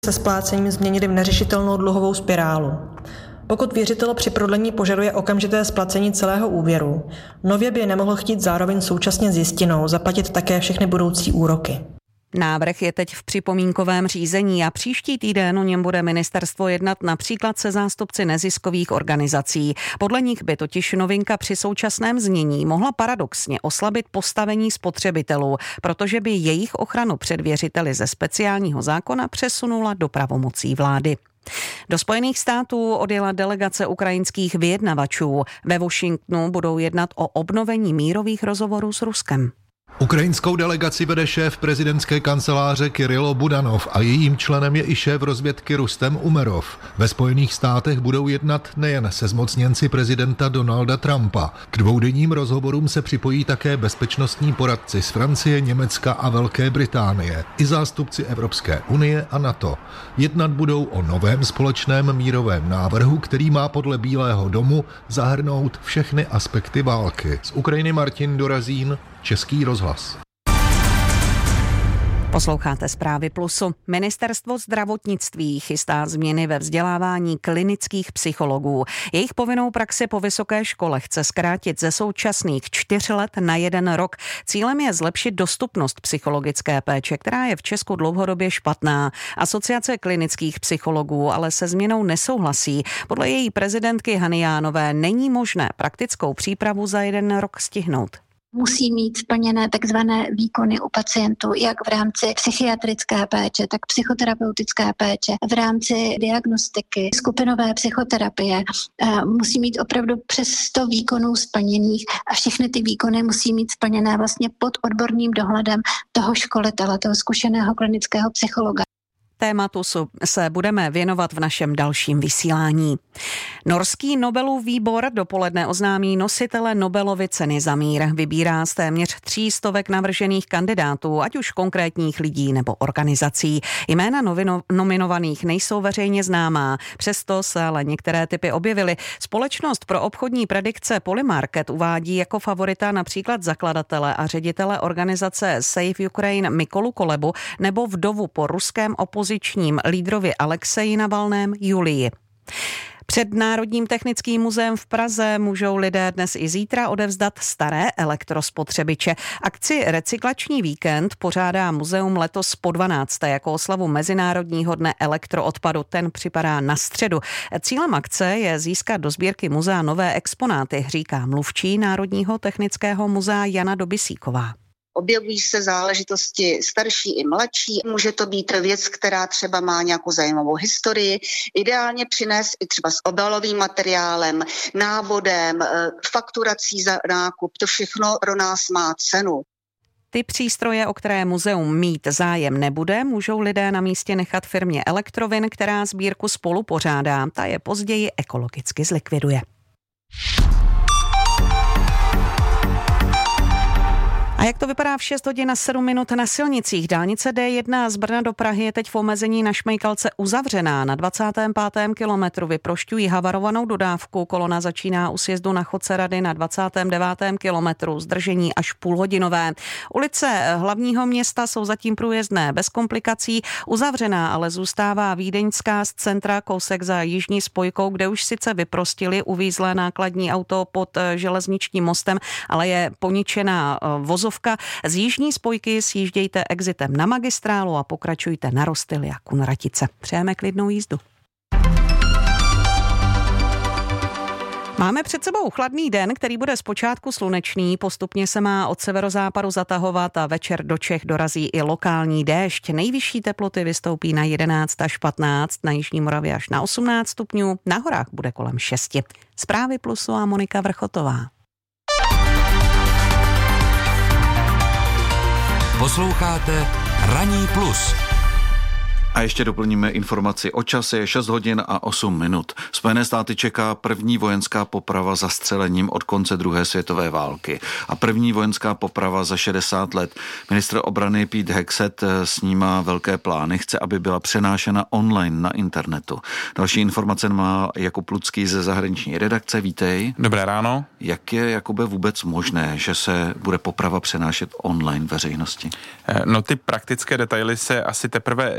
se splácením změnili v neřešitelnou dluhovou spirálu. Pokud věřitel při prodlení požaduje okamžité splacení celého úvěru, nově by nemohl chtít zároveň současně s jistinou zaplatit také všechny budoucí úroky. Návrh je teď v připomínkovém řízení a příští týden o něm bude ministerstvo jednat například se zástupci neziskových organizací. Podle nich by totiž novinka při současném znění mohla paradoxně oslabit postavení spotřebitelů, protože by jejich ochranu před věřiteli ze speciálního zákona přesunula do pravomocí vlády. Do Spojených států odjela delegace ukrajinských vyjednavačů. Ve Washingtonu budou jednat o obnovení mírových rozhovorů s Ruskem. Ukrajinskou delegaci vede šéf prezidentské kanceláře Kirilo Budanov a jejím členem je i šéf rozvědky Rustem Umerov. Ve Spojených státech budou jednat nejen se zmocněnci prezidenta Donalda Trumpa. K dvoudenním rozhovorům se připojí také bezpečnostní poradci z Francie, Německa a Velké Británie i zástupci Evropské unie a NATO. Jednat budou o novém společném mírovém návrhu, který má podle Bílého domu zahrnout všechny aspekty války. Z Ukrajiny Martin Dorazín, Český rozhlas. Posloucháte Zprávy Plusu. Ministerstvo zdravotnictví chystá změny ve vzdělávání klinických psychologů. Jejich povinnou praxi po vysoké škole chce zkrátit ze současných 4 let na 1 rok. Cílem je zlepšit dostupnost psychologické péče, která je v Česku dlouhodobě špatná. Asociace klinických psychologů ale se změnou nesouhlasí. Podle její prezidentky Hany Jánové není možné praktickou přípravu za 1 rok stihnout. Musí mít splněné takzvané výkony u pacientů, jak v rámci psychiatrické péče, tak psychoterapeutické péče, v rámci diagnostiky, skupinové psychoterapie. Musí mít opravdu přes 100 výkonů splněných a všechny ty výkony musí mít splněné vlastně pod odborným dohledem toho školitele, toho zkušeného klinického psychologa. Tématu se budeme věnovat v našem dalším vysílání. Norský Nobelův výbor dopoledne oznámí nositele Nobelovy ceny za mír. Vybírá z téměř 300 navržených kandidátů, ať už konkrétních lidí nebo organizací. Jména nominovaných nejsou veřejně známá, přesto se ale některé typy objevily. Společnost pro obchodní predikce Polymarket uvádí jako favorita například zakladatele a ředitele organizace Save Ukraine Mykolu Kolebu nebo vdovu po ruském opozičním lídrovi Alexeji Navalném Julii. Před Národním technickým muzeem v Praze můžou lidé dnes i zítra odevzdat staré elektrospotřebiče. Akci Recyklační víkend pořádá muzeum letos po 12. jako oslavu Mezinárodního dne elektroodpadu. Ten připadá na středu. Cílem akce je získat do sbírky muzea nové exponáty, říká mluvčí Národního technického muzea Jana Dobysíková. Objevují se záležitosti starší i mladší. Může to být věc, která třeba má nějakou zajímavou historii. Ideálně přinést i třeba s obalovým materiálem, návodem, fakturací za nákup. To všechno pro nás má cenu. Ty přístroje, o které muzeum mít zájem nebude, můžou lidé na místě nechat firmě Elektrovin, která sbírku spolu pořádá. Ta je později ekologicky zlikviduje. A jak to vypadá v 6 hodin a 7 minut na silnicích? Dálnice D1 z Brna do Prahy je teď v omezení na Šmejkalce uzavřená. Na 25. kilometru vyprošťují havarovanou dodávku. Kolona začíná u sjezdu na Chodce Rady na 29. kilometru. Zdržení až půlhodinové. Ulice hlavního města jsou zatím průjezdné bez komplikací. Uzavřená ale zůstává Vídeňská z centra, kousek za jižní spojkou, kde už sice vyprostili uvízlé nákladní auto pod železničním mostem, ale je poničená vozovka. Z jižní spojky sjíždějte exitem na magistrálu a pokračujte na Rostily a Kunratice. Přejeme klidnou jízdu. Máme před sebou chladný den, který bude zpočátku slunečný, postupně se má od severozápadu zatahovat a večer do Čech dorazí i lokální déšť. Nejvyšší teploty vystoupí na 11 až 15, na jižní Moravě až na 18 stupňů, na horách bude kolem 6. Zprávy Plusu a Monika Vrchotová. Posloucháte Ranní plus. A ještě doplníme informaci o čase, je 6 hodin a 8 minut. Spojené státy čeká první vojenská poprava zastřelením od konce druhé světové války. A první vojenská poprava za 60 let. Ministr obrany Pete Hegseth s ním má velké plány, chce, aby byla přenášena online na internetu. Další informace má Jakub Lucký ze zahraniční redakce. Vítej. Dobré ráno. Jak je, Jakube, vůbec možné, že se bude poprava přenášet online veřejnosti? No ty praktické detaily se asi teprve dozvíme.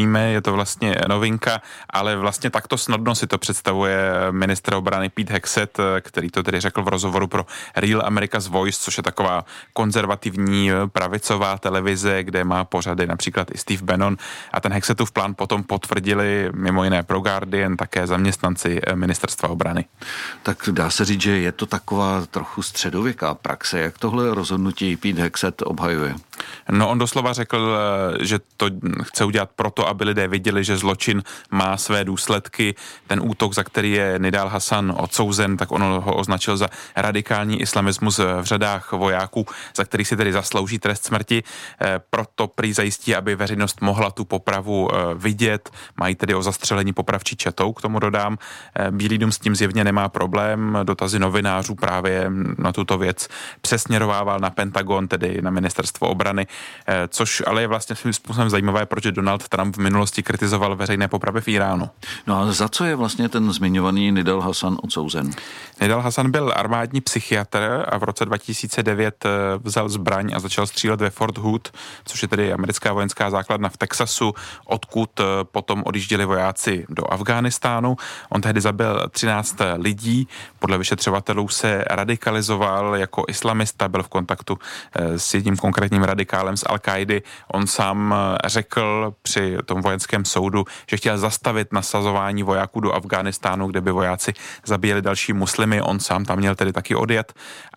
nevíme, je to vlastně novinka, ale vlastně takto snadno si to představuje ministr obrany Pete Hegseth, který to tedy řekl v rozhovoru pro Real America's Voice, což je taková konzervativní pravicová televize, kde má pořady například i Steve Bannon, a ten Hegsethův plán potom potvrdili mimo jiné pro Guardian také zaměstnanci ministerstva obrany. Tak dá se říct, že je to taková trochu středověká praxe. Jak tohle rozhodnutí Pete Hegseth obhajuje? No, on doslova řekl, že to chce udělat proto, aby lidé viděli, že zločin má své důsledky. Ten útok, za který je Nidal Hasan odsouzen, tak on ho označil za radikální islamismus v řadách vojáků, za který si tedy zaslouží trest smrti. Proto prý zajistí, aby veřejnost mohla tu popravu vidět. Mají tedy o zastřelení popravčí četou, k tomu dodám. Bílý dům s tím zjevně nemá problém. Dotazy novinářů právě na tuto věc přesměrovával na Pentagon, tedy na ministerstvo obrany, což ale je vlastně svým způsobem zajímavé, protože Donald Trump v minulosti kritizoval veřejné popravy v Iránu. No a za co je vlastně ten zmiňovaný Nidal Hasan odsouzen? Nidal Hasan byl armádní psychiatr a v roce 2009 vzal zbraň a začal střílet ve Fort Hood, což je tedy americká vojenská základna v Texasu, odkud potom odjížděli vojáci do Afghánistánu. On tehdy zabil 13 lidí, podle vyšetřovatelů se radikalizoval jako islamista, byl v kontaktu s jedním konkrétním radikálem z Al-Kaidy. On sám řekl při tom vojenském soudu, že chtěl zastavit nasazování vojáků do Afghánistánu, kde by vojáci zabíjeli další muslimy. On sám tam měl tedy taky odjet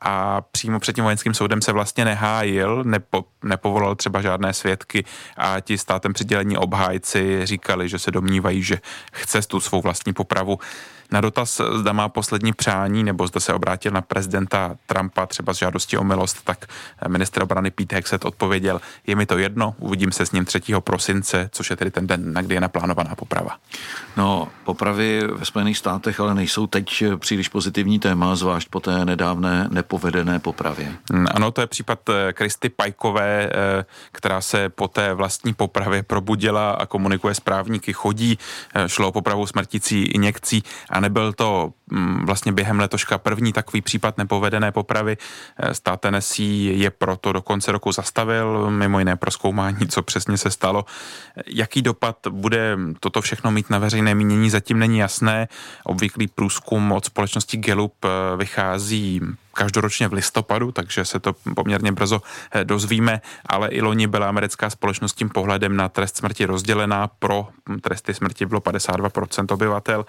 a přímo před tím vojenským soudem se vlastně nehájil, nepovolal třeba žádné svědky a ti státem přidělení obhájci říkali, že se domnívají, že chce tu svou vlastní popravu. Na dotaz, zda má poslední přání, nebo zda se obrátil na prezidenta Trumpa třeba s žádostí o milost, tak ministr obrany Pete Hegseth odpověděl, je mi to jedno, uvidím se s ním 3. prosince, což je tedy ten den, na kdy je naplánovaná poprava. No, popravy ve Spojených státech ale nejsou teď příliš pozitivní téma, zvlášť po té nedávné nepovedené popravě. Ano, to je případ Kristy Pajkové, která se po té vlastní popravě probudila a komunikuje s právníky, chodí, šlo o popravu smrtící injekcí a nebyl to vlastně během letoška první takový případ nepovedené popravy. Stát Tennessee je proto do konce roku zastavil, mimo jiné pro zkoumání, co přesně se stalo. Jaký dopad bude toto všechno mít na veřejné mínění, zatím není jasné. Obvyklý průzkum od společnosti Gallup vychází každoročně v listopadu, takže se to poměrně brzo dozvíme, ale i loni byla americká společnost tím pohledem na trest smrti rozdělená. Pro tresty smrti bylo 52% obyvatel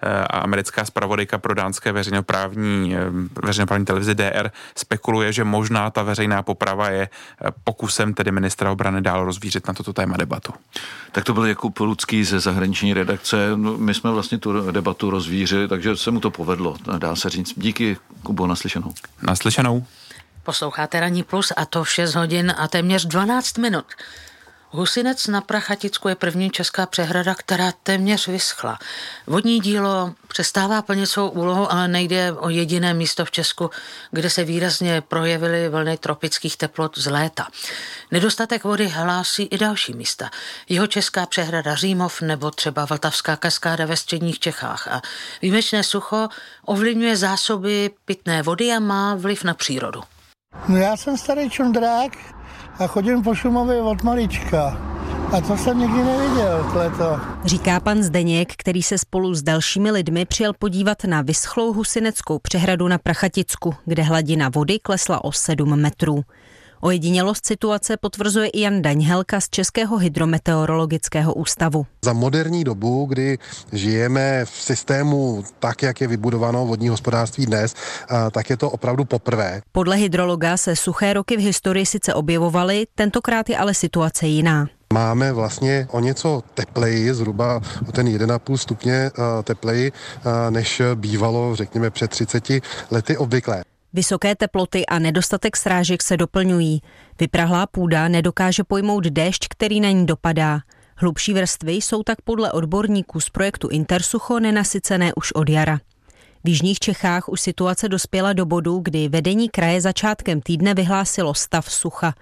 a americká zpravodajka pro dánské veřejnoprávní televizi DR spekuluje, že možná ta veřejná poprava je pokusem tedy ministra obrany dál rozvířit na toto téma debatu. Tak to byl Jakub Lucký ze zahraniční redakce. My jsme vlastně tu debatu rozvířili, takže se mu to povedlo, dá se říct. Díky, Kubo, naslyšenou. Naslyšenou. Posloucháte Ranní plus a to 6 hodin a téměř 12 minut. Husinec na Prachaticku je první česká přehrada, která téměř vyschla. Vodní dílo přestává plnit svou úlohu, ale nejde o jediné místo v Česku, kde se výrazně projevily vlny tropických teplot z léta. Nedostatek vody hlásí i další místa. Jihočeská přehrada Římov nebo třeba Vltavská kaskáda ve středních Čechách. A výjimečné sucho ovlivňuje zásoby pitné vody a má vliv na přírodu. No já jsem starý čundrák a chodím po Šumavě od malička. A to jsem nikdy neviděl, tohleto. Říká pan Zdeněk, který se spolu s dalšími lidmi přijel podívat na vyschlou Husineckou přehradu na Prachaticku, kde hladina vody klesla o 7 metrů. Ojedinělost situace potvrzuje i Jan Daňhelka z Českého hydrometeorologického ústavu. Za moderní dobu, kdy žijeme v systému tak, jak je vybudováno vodní hospodářství dnes, tak je to opravdu poprvé. Podle hydrologa se suché roky v historii sice objevovaly, tentokrát je ale situace jiná. Máme vlastně o něco tepleji, zhruba o ten 1,5 stupně tepleji, než bývalo, řekněme, před 30 lety obvyklé. Vysoké teploty a nedostatek srážek se doplňují. Vyprahlá půda nedokáže pojmout déšť, který na ní dopadá. Hlubší vrstvy jsou tak podle odborníků z projektu Intersucho nenasycené už od jara. V jižních Čechách už situace dospěla do bodu, kdy vedení kraje začátkem týdne vyhlásilo stav sucha.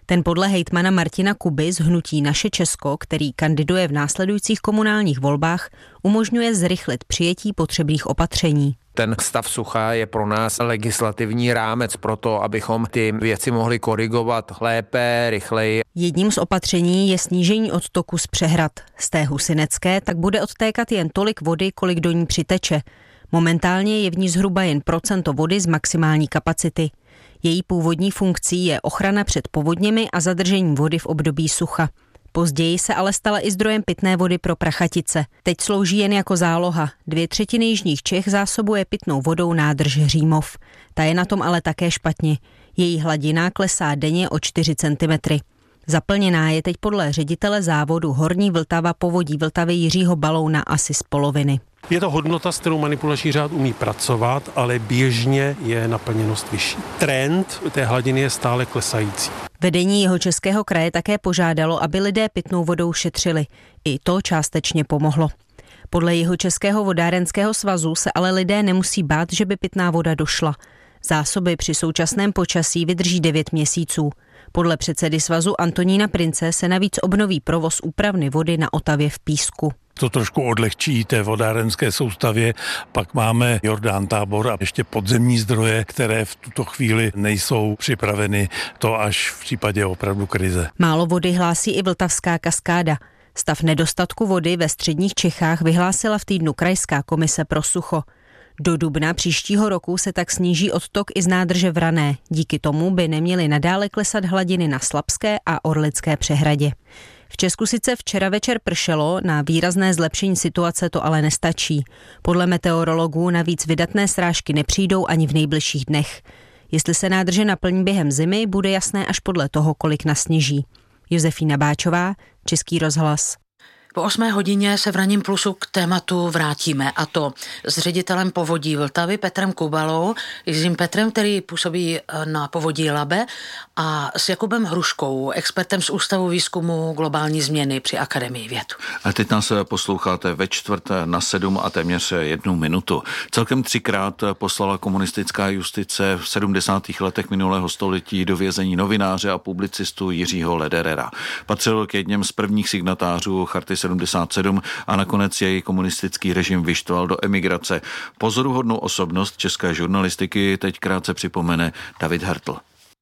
Ten podle hejtmana Martina Kuby z hnutí Naše Česko, který kandiduje v následujících komunálních volbách, umožňuje zrychlit přijetí potřebných opatření. Ten stav sucha je pro nás legislativní rámec pro to, abychom ty věci mohli korigovat lépe, rychleji. Jedním z opatření je snížení odtoku z přehrad. Z té Husinecké tak bude odtékat jen tolik vody, kolik do ní přiteče. Momentálně je v ní zhruba jen procento vody z maximální kapacity. Její původní funkcí je ochrana před povodněmi a zadržení vody v období sucha. Později se ale stala i zdrojem pitné vody pro Prachatice. Teď slouží jen jako záloha. 2/3 jižních Čech zásobuje pitnou vodou nádrž Hřímov. Ta je na tom ale také špatně. Její hladina klesá denně o 4 cm. Zaplněná je teď podle ředitele závodu Horní Vltava povodí Vltavy Jiřího Balouna asi z poloviny. Je to hodnota, s kterou manipulační řád umí pracovat, ale běžně je naplněnost vyšší. Trend té hladiny je stále klesající. Vedení Jihočeského kraje také požádalo, aby lidé pitnou vodou šetřili. I to částečně pomohlo. Podle Jihočeského vodárenského svazu se ale lidé nemusí bát, že by pitná voda došla. Zásoby při současném počasí vydrží 9 měsíců. Podle předsedy svazu Antonína Prince se navíc obnoví provoz úpravny vody na Otavě v Písku. To trošku odlehčí té vodárenské soustavě. Pak máme Jordán Tábor a ještě podzemní zdroje, které v tuto chvíli nejsou připraveny, to až v případě opravdu krize. Málo vody hlásí i Vltavská kaskáda. Stav nedostatku vody ve středních Čechách vyhlásila v týdnu Krajská komise pro sucho. Do dubna příštího roku se tak sníží odtok i z nádrže Vrané. Díky tomu by neměly nadále klesat hladiny na Slapské a Orlické přehradě. V Česku sice včera večer pršelo, na výrazné zlepšení situace to ale nestačí. Podle meteorologů navíc vydatné srážky nepřijdou ani v nejbližších dnech. Jestli se nádrže naplní během zimy, bude jasné až podle toho, kolik nasněží. Josefína Báčová, Český rozhlas. Po 8 hodině se v Ranním plusu k tématu vrátíme, a to s ředitelem povodí Vltavy Petrem Kubalou, s Petrem, který působí na povodí Labe, a s Jakubem Hruškou, expertem z Ústavu výzkumu globální změny při Akademii věd. A teď nás posloucháte ve 6:45 a téměř 1 minutu. Celkem 3krát poslala komunistická justice v 70. letech minulého století do vězení novináře a publicistu Jiřího Lederera. Patřil k jedním z prvních signatářů Charty 77 a nakonec jej komunistický režim vyštval do emigrace. Pozoruhodnou osobnost české žurnalistiky teď krátce připomene David Hertl.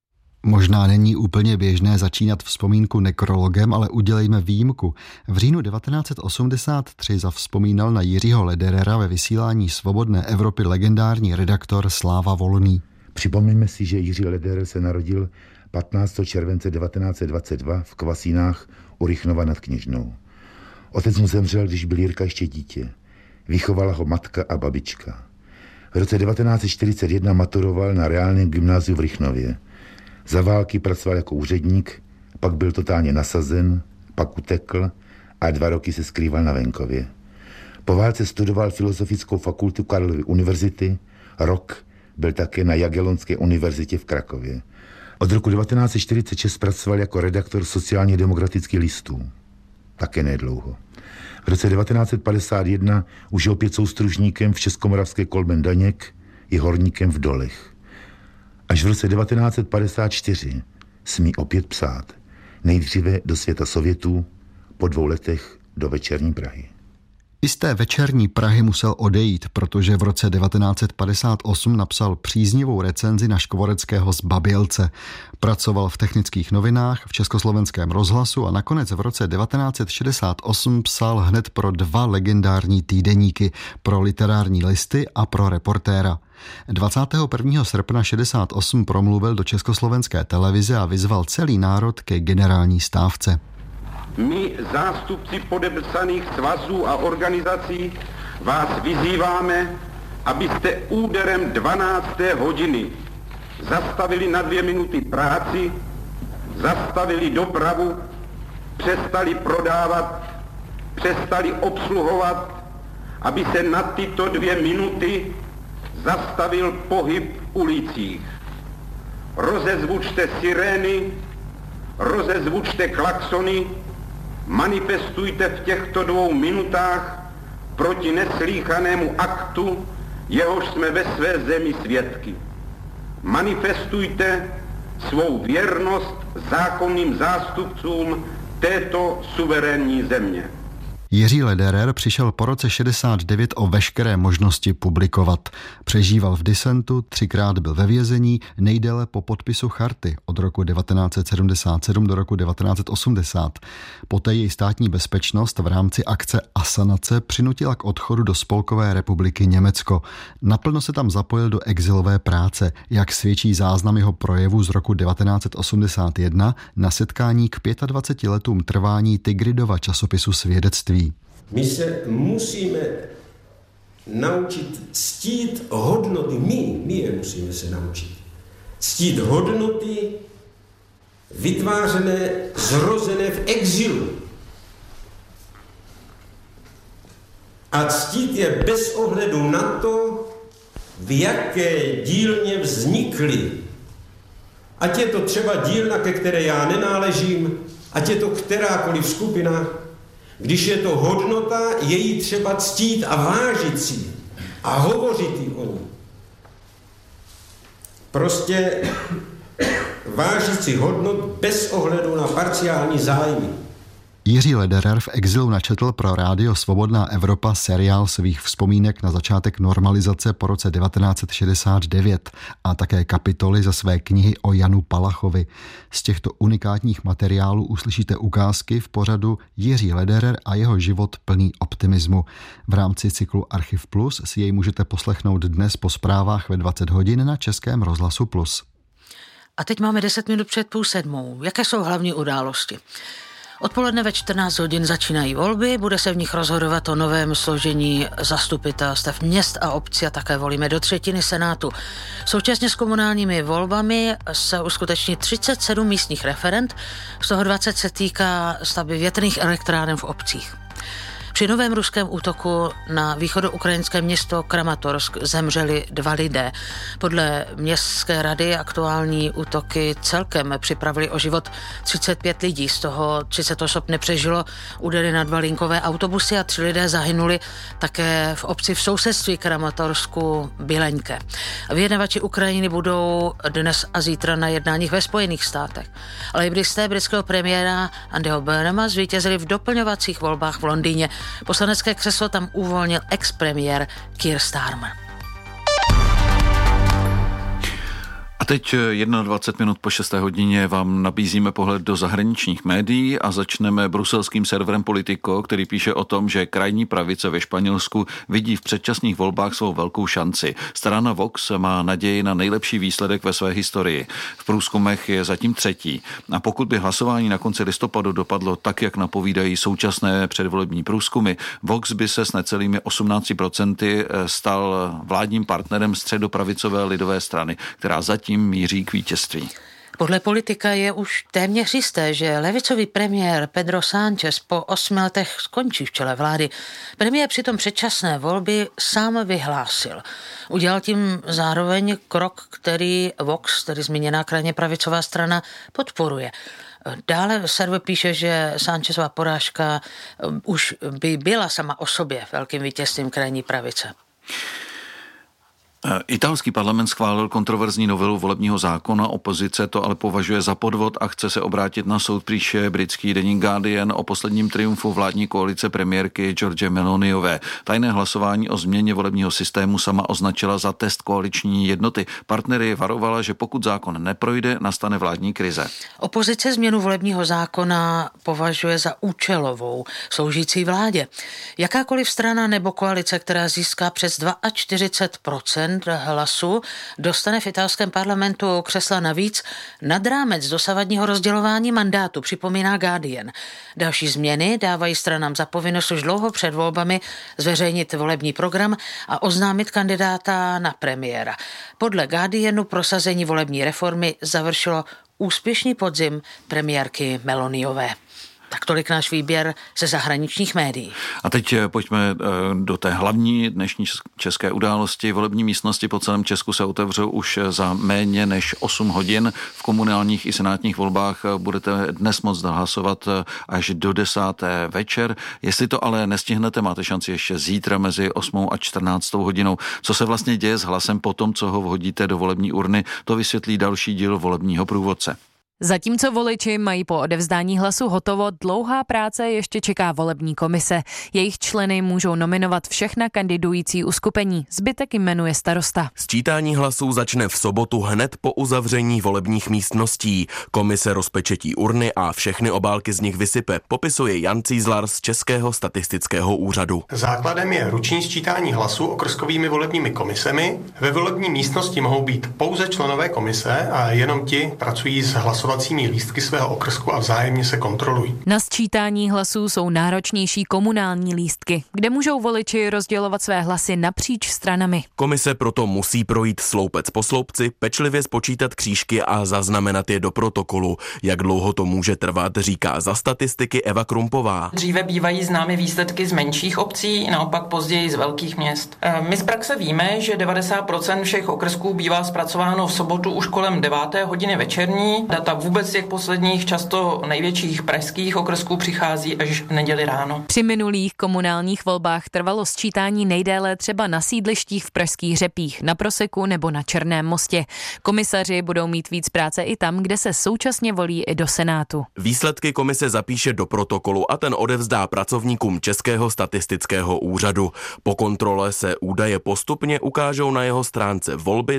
Možná není úplně běžné začínat vzpomínku nekrologem, ale udělejme výjimku. V říjnu 1983 zavzpomínal na Jiřího Lederera ve vysílání Svobodné Evropy legendární redaktor Sláva Volný. Připomeňme si, že Jiří Lederer se narodil 15. července 1922 v Kvasínách u Rychnova nad Kněžnou. Otec mu zemřel, když byl Jirka ještě dítě. Vychovala ho matka a babička. V roce 1941 maturoval na reálném gymnáziu v Rychnově. Za války pracoval jako úředník, pak byl totálně nasazen, pak utekl a 2 roky se skrýval na venkově. Po válce studoval Filozofickou fakultu Karlovy univerzity, rok byl také na Jagellonské univerzitě v Krakově. Od roku 1946 pracoval jako redaktor sociálně demokratických listů. Také nedlouho. V roce 1951 už je opět soustružníkem v Českomoravské Kolben Daněk i horníkem v Dolech. Až v roce 1954 smí opět psát. Nejdříve do světa Sovětů, po 2 letech do večerní Prahy. I z té večerní Prahy musel odejít, protože v roce 1958 napsal příznivou recenzi na Škvoreckého z Babělce. Pracoval v Technických novinách, v Československém rozhlasu a nakonec v roce 1968 psal hned pro 2 legendární týdeníky, pro Literární listy a pro Reportéra. 21. srpna 68 promluvil do Československé televize a vyzval celý národ ke generální stávce. My, zástupci podepsaných svazů a organizací, vás vyzýváme, abyste úderem 12. hodiny zastavili na 2 minuty práci, zastavili dopravu, přestali prodávat, přestali obsluhovat, aby se na tyto 2 minuty zastavil pohyb v ulicích. Rozezvučte sirény, rozezvučte klaxony, manifestujte v těchto 2 minutách proti neslýchanému aktu, jehož jsme ve své zemi svědky. Manifestujte svou věrnost zákonným zástupcům této suverénní země. Jiří Lederer přišel po roce 69 o veškeré možnosti publikovat. Přežíval v disentu, 3krát byl ve vězení, nejdéle po podpisu charty od roku 1977 do roku 1980. Poté jej státní bezpečnost v rámci akce Asanace přinutila k odchodu do Spolkové republiky Německo. Naplno se tam zapojil do exilové práce, jak svědčí záznam jeho projevu z roku 1981 na setkání k 25 letům trvání Tigridova časopisu Svědectví. My se musíme naučit ctít hodnoty, my je musíme se naučit. Ctít hodnoty vytvářené, zrozené v exilu. A ctít je bez ohledu na to, v jaké dílně vznikly. Ať je to třeba dílna, ke které já nenáležím, ať je to kterákoliv skupina. Když je to hodnota, je jí třeba ctít a vážit si a hovořit jí o ní. Prostě vážit si hodnot bez ohledu na parciální zájmy. Jiří Lederer v exilu načetl pro rádio Svobodná Evropa seriál svých vzpomínek na začátek normalizace po roce 1969 a také kapitoly ze své knihy o Janu Palachovi. Z těchto unikátních materiálů uslyšíte ukázky v pořadu Jiří Lederer a jeho život plný optimismu. V rámci cyklu Archiv Plus si jej můžete poslechnout dnes po zprávách ve 20 hodin na Českém rozhlasu Plus. A teď máme 10 minut před 6:30. Jaké jsou hlavní události? Odpoledne ve 14 hodin začínají volby, bude se v nich rozhodovat o novém složení zastupitelstev měst a obcí a také volíme do 1/3 Senátu. Současně s komunálními volbami se uskuteční 37 místních referend, z toho 20 se týká stavby větrných elektráren v obcích. Při novém ruském útoku na východoukrajinské město Kramatorsk zemřeli 2 lidé. Podle městské rady aktuální útoky celkem připravili o život 35 lidí, z toho 30 osob nepřežilo údery na 2 linkové autobusy a 3 lidé zahynuli také v obci v sousedství Kramatorsku Bileňke. Vyjednavači Ukrajiny budou dnes a zítra na jednáních ve Spojených státech. Lejbristé britského premiéra Andyho Burnhama zvítězili v doplňovacích volbách v Londýně. Poslanecké křeslo tam uvolnil ex-premiér Keir Starmer. A teď 21 minut po 6. hodině vám nabízíme pohled do zahraničních médií a začneme bruselským serverem Politico, který píše o tom, že krajní pravice ve Španělsku vidí v předčasných volbách svou velkou šanci. Strana Vox má naději na nejlepší výsledek ve své historii. V průzkumech je zatím 3. A pokud by hlasování na konci listopadu dopadlo tak, jak napovídají současné předvolební průzkumy, Vox by se s necelými 18% stal vládním partnerem středopravicové lidové strany, která zatím míří k vítězství. Podle Politika je už téměř jisté, že levicový premiér Pedro Sánchez po 8 letech skončí v čele vlády. Premiér přitom předčasné volby sám vyhlásil. Udělal tím zároveň krok, který Vox, tedy zmíněná krajně pravicová strana, podporuje. Dále server píše, že Sánchezova porážka už by byla sama o sobě velkým vítězstvím krajní pravice. Italský parlament schválil kontroverzní novelu volebního zákona, opozice to ale považuje za podvod a chce se obrátit na soud, píše britský deník Guardian o posledním triumfu vládní koalice premiérky Giorgie Meloniové. Tajné hlasování o změně volebního systému sama označila za test koaliční jednoty. Partnery varovala, že pokud zákon neprojde, nastane vládní krize. Opozice změnu volebního zákona považuje za účelovou, sloužící vládě. Jakákoliv strana nebo koalice, která získá přes 42% hlasu, dostane v italském parlamentu křesla navíc nad rámec dosavadního rozdělování mandátu, připomíná Guardian. Další změny dávají stranám za povinnost už dlouho před volbami zveřejnit volební program a oznámit kandidáta na premiéra. Podle Guardianu prosazení volební reformy završilo úspěšný podzim premiérky Meloniové. Tak tolik náš výběr ze zahraničních médií. A teď pojďme do té hlavní dnešní české události. Volební místnosti po celém Česku se otevřou už za méně než 8 hodin. V komunálních i senátních volbách budete dnes moct hlasovat až do 10. večer. Jestli to ale nestihnete, máte šanci ještě zítra mezi 8. a 14. hodinou. Co se vlastně děje s hlasem po tom, co ho vhodíte do volební urny, to vysvětlí další díl volebního průvodce. Zatímco voliči mají po odevzdání hlasu hotovo, dlouhá práce ještě čeká volební komise. Jejich členy můžou nominovat všechna kandidující uskupení. Zbytek jmenuje starosta. Sčítání hlasů začne v sobotu hned po uzavření volebních místností. Komise rozpečetí urny a všechny obálky z nich vysype, popisuje Jan Cízlar z Českého statistického úřadu. Základem je ruční sčítání hlasů okrskovými volebními komisemi. Ve volební místnosti mohou být pouze členové komise a jenom ti pracují s hlasovacími lístky svého okrsku a vzájemně se kontrolují. Na sčítání hlasů jsou náročnější komunální lístky, kde můžou voliči rozdělovat své hlasy napříč stranami. Komise proto musí projít sloupec po sloupci, pečlivě spočítat křížky a zaznamenat je do protokolu. Jak dlouho to může trvat, říká za statistiky Eva Krumpová. Dříve bývají známy výsledky z menších obcí, naopak později z velkých měst. My z praxe víme, že 90% všech okrsků bývá zpracováno v sobotu už kolem 9. hodiny večerní. Data vůbec těch posledních, často největších pražských okrsků přichází až v neděli ráno. Při minulých komunálních volbách trvalo sčítání nejdéle třeba na sídlištích v pražských Řepích, na Proseku nebo na Černém Mostě. Komisaři budou mít víc práce i tam, kde se současně volí i do Senátu. Výsledky komise zapíše do protokolu a ten odevzdá pracovníkům Českého statistického úřadu. Po kontrole se údaje postupně ukážou na jeho stránce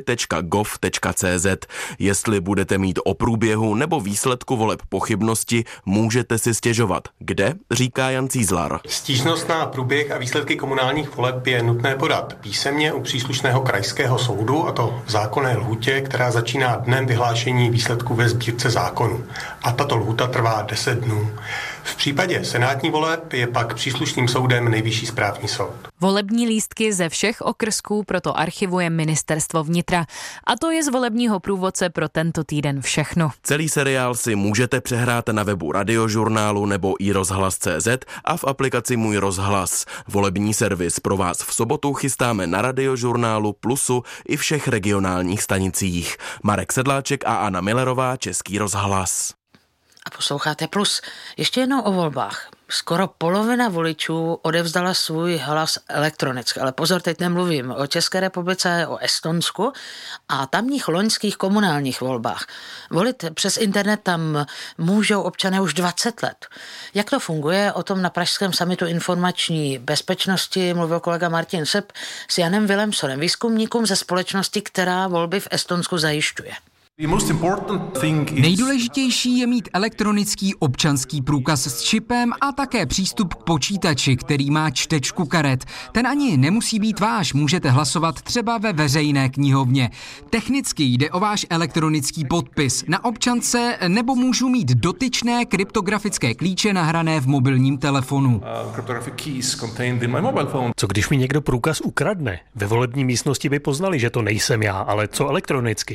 volby.gov.cz. Jestli budete mít o průběhu nebo výsledku voleb pochybnosti, můžete si stěžovat. Kde? Říká Jan Cízlar. Stížnost na průběh a výsledky komunálních voleb je nutné podat písemně u příslušného krajského soudu, a to v zákonné lhůtě, která začíná dnem vyhlášení výsledků ve sbírce zákonů. A tato lhůta trvá 10 dnů. V případě senátní voleb je pak příslušným soudem Nejvyšší správní soud. Volební lístky ze všech okrsků proto archivuje Ministerstvo vnitra. A to je z volebního průvodce pro tento týden všechno. Celý seriál si můžete přehrát na webu Radiožurnálu nebo iRozhlas.cz a v aplikaci Můj rozhlas. Volební servis pro vás v sobotu chystáme na Radiožurnálu, Plusu i všech regionálních stanicích. Marek Sedláček a Anna Millerová, Český rozhlas. A posloucháte Plus. Ještě jednou o volbách. Skoro polovina voličů odevzdala svůj hlas elektronicky. Ale pozor, teď nemluvím o České republice, o Estonsku a tamních loňských komunálních volbách. Volit přes internet tam můžou občané už 20 let. Jak to funguje? O tom na pražském summitu informační bezpečnosti mluvil kolega Martin Sepp s Janem Willemsonem, výzkumníkům ze společnosti, která volby v Estonsku zajišťuje. Nejdůležitější je mít elektronický občanský průkaz s čipem a také přístup k počítači, který má čtečku karet. Ten ani nemusí být váš, můžete hlasovat třeba ve veřejné knihovně. Technicky jde o váš elektronický podpis na občance nebo můžu mít dotyčné kryptografické klíče nahrané v mobilním telefonu. Co když mi někdo průkaz ukradne? Ve volební místnosti by poznali, že to nejsem já, ale co elektronicky?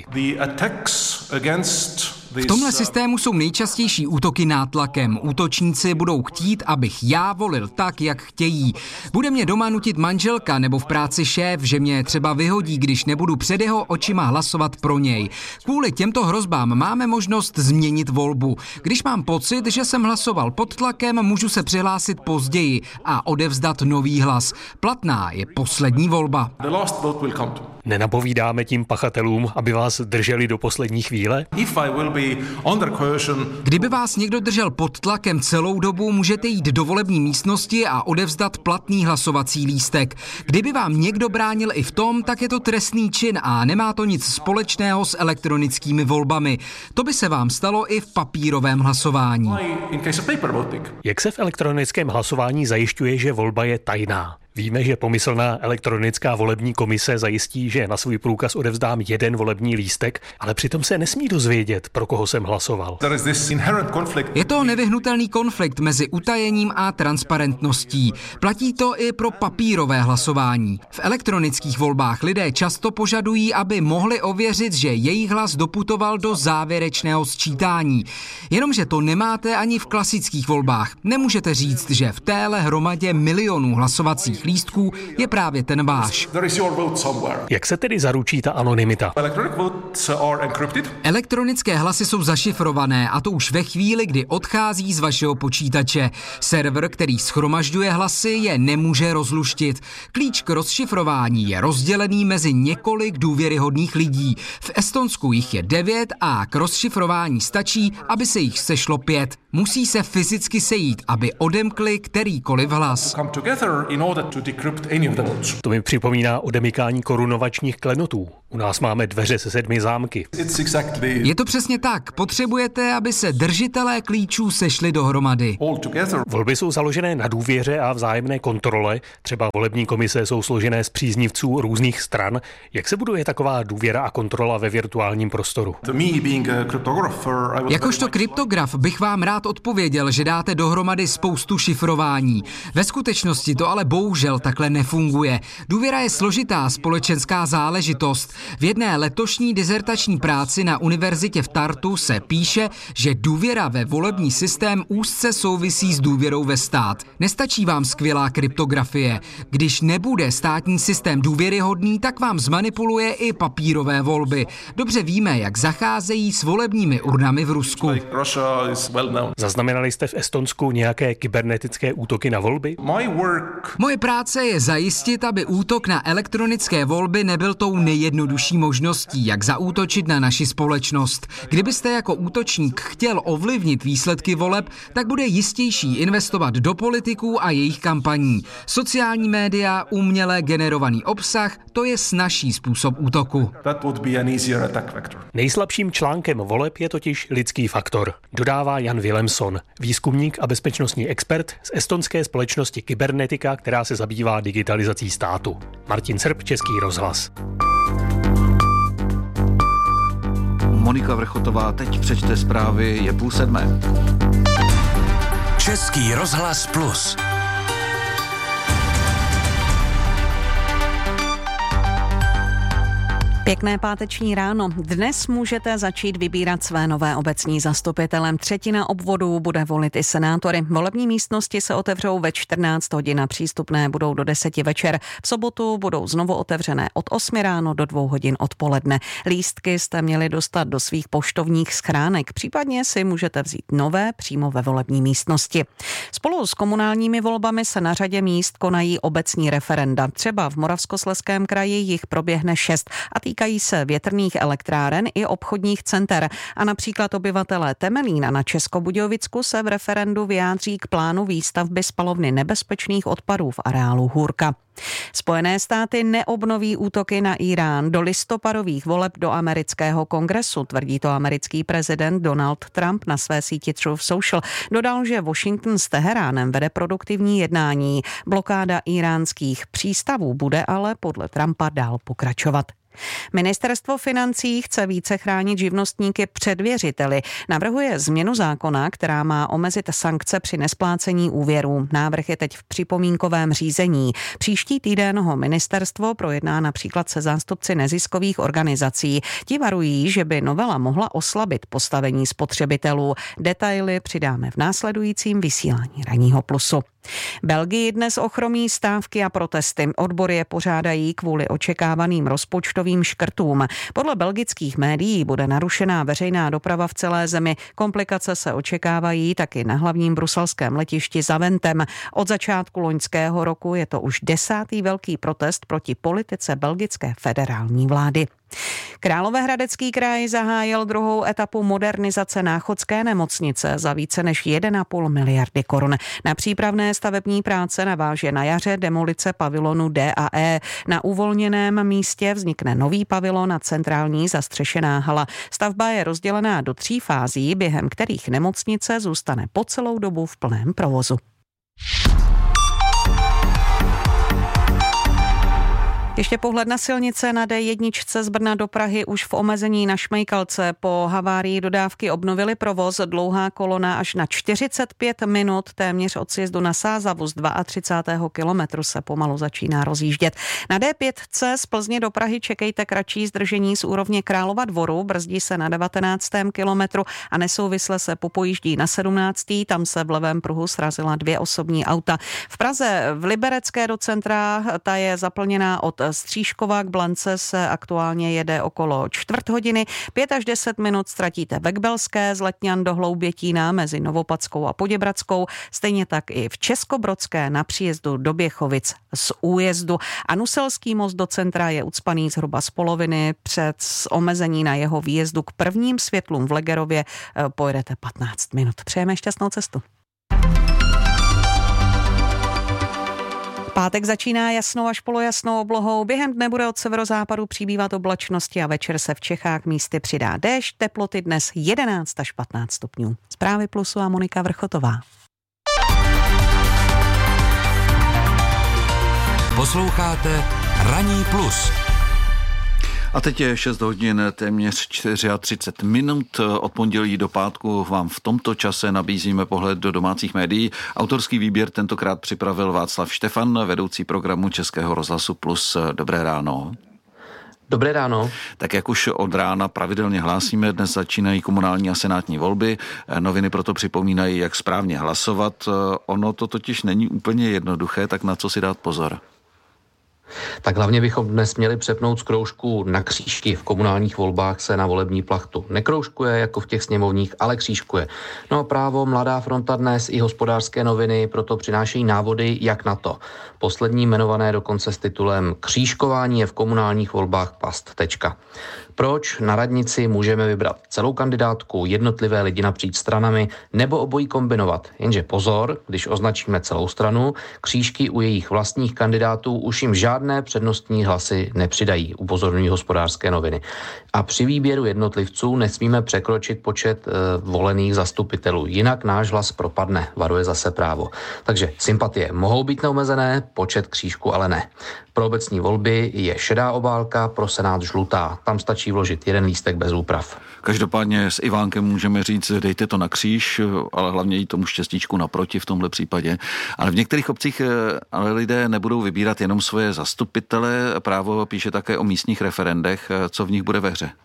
V tomhle systému jsou nejčastější útoky nátlakem. Útočníci budou chtít, abych já volil tak, jak chtějí. Bude mě doma nutit manželka nebo v práci šéf, že mě třeba vyhodí, když nebudu před jeho očima hlasovat pro něj. Kvůli těmto hrozbám máme možnost změnit volbu. Když mám pocit, že jsem hlasoval pod tlakem, můžu se přihlásit později a odevzdat nový hlas. Platná je poslední volba. Nenapovídáme tím pachatelům, aby vás drželi do poslední chvíle? Kdyby vás někdo držel pod tlakem celou dobu, můžete jít do volební místnosti a odevzdat platný hlasovací lístek. Kdyby vám někdo bránil i v tom, tak je to trestný čin a nemá to nic společného s elektronickými volbami. To by se vám stalo i v papírovém hlasování. Jak se v elektronickém hlasování zajišťuje, že volba je tajná? Víme, že pomyslná elektronická volební komise zajistí, že na svůj průkaz odevzdám jeden volební lístek, ale přitom se nesmí dozvědět, pro koho jsem hlasoval. Je to nevyhnutelný konflikt mezi utajením a transparentností. Platí to i pro papírové hlasování. V elektronických volbách lidé často požadují, aby mohli ověřit, že jejich hlas doputoval do závěrečného sčítání. Jenomže to nemáte ani v klasických volbách. Nemůžete říct, že v téhle hromadě milionů hlasovacích lístků je právě ten váš. Jak se tedy zaručí ta anonymita? Elektronické hlasy jsou zašifrované, a to už ve chvíli, kdy odchází z vašeho počítače. Server, který shromažďuje hlasy, je nemůže rozluštit. Klíč k rozšifrování je rozdělený mezi několik důvěryhodných lidí. V Estonsku jich je 9 a k rozšifrování stačí, aby se jich sešlo 5. Musí se fyzicky sejít, aby odemkli kterýkoliv hlas. To mi připomíná odemykání korunovačních klenotů. U nás máme dveře se 7 zámky. Je to přesně tak. Potřebujete, aby se držitelé klíčů sešli dohromady. Volby jsou založené na důvěře a vzájemné kontrole. Třeba volební komise jsou složené z příznivců různých stran. Jak se buduje taková důvěra a kontrola ve virtuálním prostoru? Jakožto kryptograf bych vám rád odpověděl, že dáte dohromady spoustu šifrování. Ve skutečnosti to ale bohužel takhle nefunguje. Důvěra je složitá společenská záležitost. V jedné letošní dizertační práci na univerzitě v Tartu se píše, že důvěra ve volební systém úzce souvisí s důvěrou ve stát. Nestačí vám skvělá kryptografie. Když nebude státní systém důvěryhodný, tak vám zmanipuluje i papírové volby. Dobře víme, jak zacházejí s volebními urnami v Rusku. Zaznamenali jste v Estonsku nějaké kybernetické útoky na volby? Moje práce je zajistit, aby útok na elektronické volby nebyl tou nejjednodušší možností, jak zaútočit na naši společnost. Kdybyste jako útočník chtěl ovlivnit výsledky voleb, tak bude jistější investovat do politiků a jejich kampaní. Sociální média, uměle generovaný obsah, to je snazší způsob útoku. Nejslabším článkem voleb je totiž lidský faktor, dodává Jan Willemson, výzkumník a bezpečnostní expert z estonské společnosti Kybernetika, která se zabývá digitalizací státu. Martin Srb, Český rozhlas. Monika Vrchotová teď přečte zprávy, je 6:30. Český rozhlas Plus. Pěkné páteční ráno. Dnes můžete začít vybírat své nové obecní zastupitele. 1/3 obvodů bude volit i senátory. Volební místnosti se otevřou ve 14 hodin a přístupné budou do 10 večer. V sobotu budou znovu otevřené od 8 ráno do 2 hodin odpoledne. Lístky jste měli dostat do svých poštovních schránek. Případně si můžete vzít nové přímo ve volební místnosti. Spolu s komunálními volbami se na řadě míst konají obecní referenda. Třeba v Moravskoslezském kraji jich proběhne 6 a týkají se větrných elektráren i obchodních center. A například obyvatelé Temelína na Českobudějovicku se v referendu vyjádří k plánu výstavby spalovny nebezpečných odpadů v areálu Hůrka. Spojené státy neobnoví útoky na Irán do listopadových voleb do amerického kongresu, tvrdí to americký prezident Donald Trump na své síti Truth Social. Dodal, že Washington s Teheránem vede produktivní jednání. Blokáda iránských přístavů bude ale podle Trumpa dál pokračovat. Ministerstvo financí chce více chránit živnostníky před věřiteli. Navrhuje změnu zákona, která má omezit sankce při nesplácení úvěrů. Návrh je teď v připomínkovém řízení. Příští týden ho ministerstvo projedná například se zástupci neziskových organizací. Ti varují, že by novela mohla oslabit postavení spotřebitelů. Detaily přidáme v následujícím vysílání Ranního plusu. Belgii dnes ochromí stávky a protesty. Odbory je pořádají kvůli očekávaným rozpočtovým škrtům. Podle belgických médií bude narušená veřejná doprava v celé zemi. Komplikace se očekávají taky na hlavním bruselském letišti Zaventem. Od začátku loňského roku je to už 10. velký protest proti politice belgické federální vlády. Královéhradecký kraj zahájil druhou etapu modernizace Náchodské nemocnice za více než 1,5 miliardy korun. Na přípravné stavební práce naváže na jaře demolice pavilonu D a E. Na uvolněném místě vznikne nový pavilon a centrální zastřešená hala. Stavba je rozdělená do 3 fází, během kterých nemocnice zůstane po celou dobu v plném provozu. Ještě pohled na silnice. Na D1 z Brna do Prahy už v omezení na Šmejkalce. Po havárii dodávky obnovili provoz. Dlouhá kolona až na 45 minut, téměř od sjezdu na Sázavu z 32. kilometru se pomalu začíná rozjíždět. Na D5 z Plzně do Prahy čekejte kratší zdržení z úrovně Králova Dvoru. Brzdí se na 19. kilometru a nesouvisle se popojíždí na 17. Tam se v levém pruhu srazila 2 osobní auta. V Praze v Liberecké do centra ta je zaplněná od Stříškova k Blance se aktuálně jede okolo 4 hodiny. 5 až 10 minut ztratíte ve Kbelské, z Letňan do Hloubětína mezi Novopadskou a Poděbradskou. Stejně tak i v Českobrodské na příjezdu do Běchovic z újezdu. A Nuselský most do centra je ucpaný zhruba z poloviny. Před omezení na jeho výjezdu k prvním světlům v Legerově pojedete 15 minut. Přejeme šťastnou cestu. Pátek začíná jasnou až polojasnou oblohou. Během dne bude od severozápadu přibývat oblačnosti a večer se v Čechách místy přidá déšť. Teploty dnes 11 až 15 stupňů. Zprávy Plusu a Monika Vrchotová. Posloucháte Ranní plus. A teď je 6 hodin, téměř 34 minut. Od pondělí do pátku vám v tomto čase nabízíme pohled do domácích médií. Autorský výběr tentokrát připravil Václav Štefan, vedoucí programu Českého rozhlasu Plus. Dobré ráno. Dobré ráno. Tak jak už od rána pravidelně hlásíme, dnes začínají komunální a senátní volby. Noviny proto připomínají, jak správně hlasovat. Ono to totiž není úplně jednoduché, tak na co si dát pozor? Tak hlavně bychom dnes měli přepnout z kroužku na křížky. V komunálních volbách se na volební plachtu nekroužkuje jako v těch sněmovních, ale křížkuje. No a Právo, Mladá fronta dnes i Hospodářské noviny proto přinášejí návody, jak na to. Poslední jmenované dokonce s titulem Křížkování je v komunálních volbách past. Proč? Na radnici můžeme vybrat celou kandidátku, jednotlivé lidi napříč stranami nebo obojí kombinovat. Jenže pozor, když označíme celou stranu, křížky u jejich vlastních kandidátů už jim žádné přednostní hlasy nepřidají, upozorňují Hospodářské noviny. A při výběru jednotlivců nesmíme překročit počet volených zastupitelů, jinak náš hlas propadne, varuje zase Právo. Takže sympatie mohou být neomezené, počet křížku ale ne. Pro obecní volby je šedá obálka, pro Senát žlutá. Tam stačí vložit jeden lístek bez úprav. Každopádně s Ivánkem můžeme říct, dejte to na kříž, ale hlavně i tomu štěstíčku naproti v tomhle případě. Ale v některých obcích ale lidé nebudou vybírat jenom svoje zastupitele. Právo píše také o místních referendech. Co v nich bude ve hře?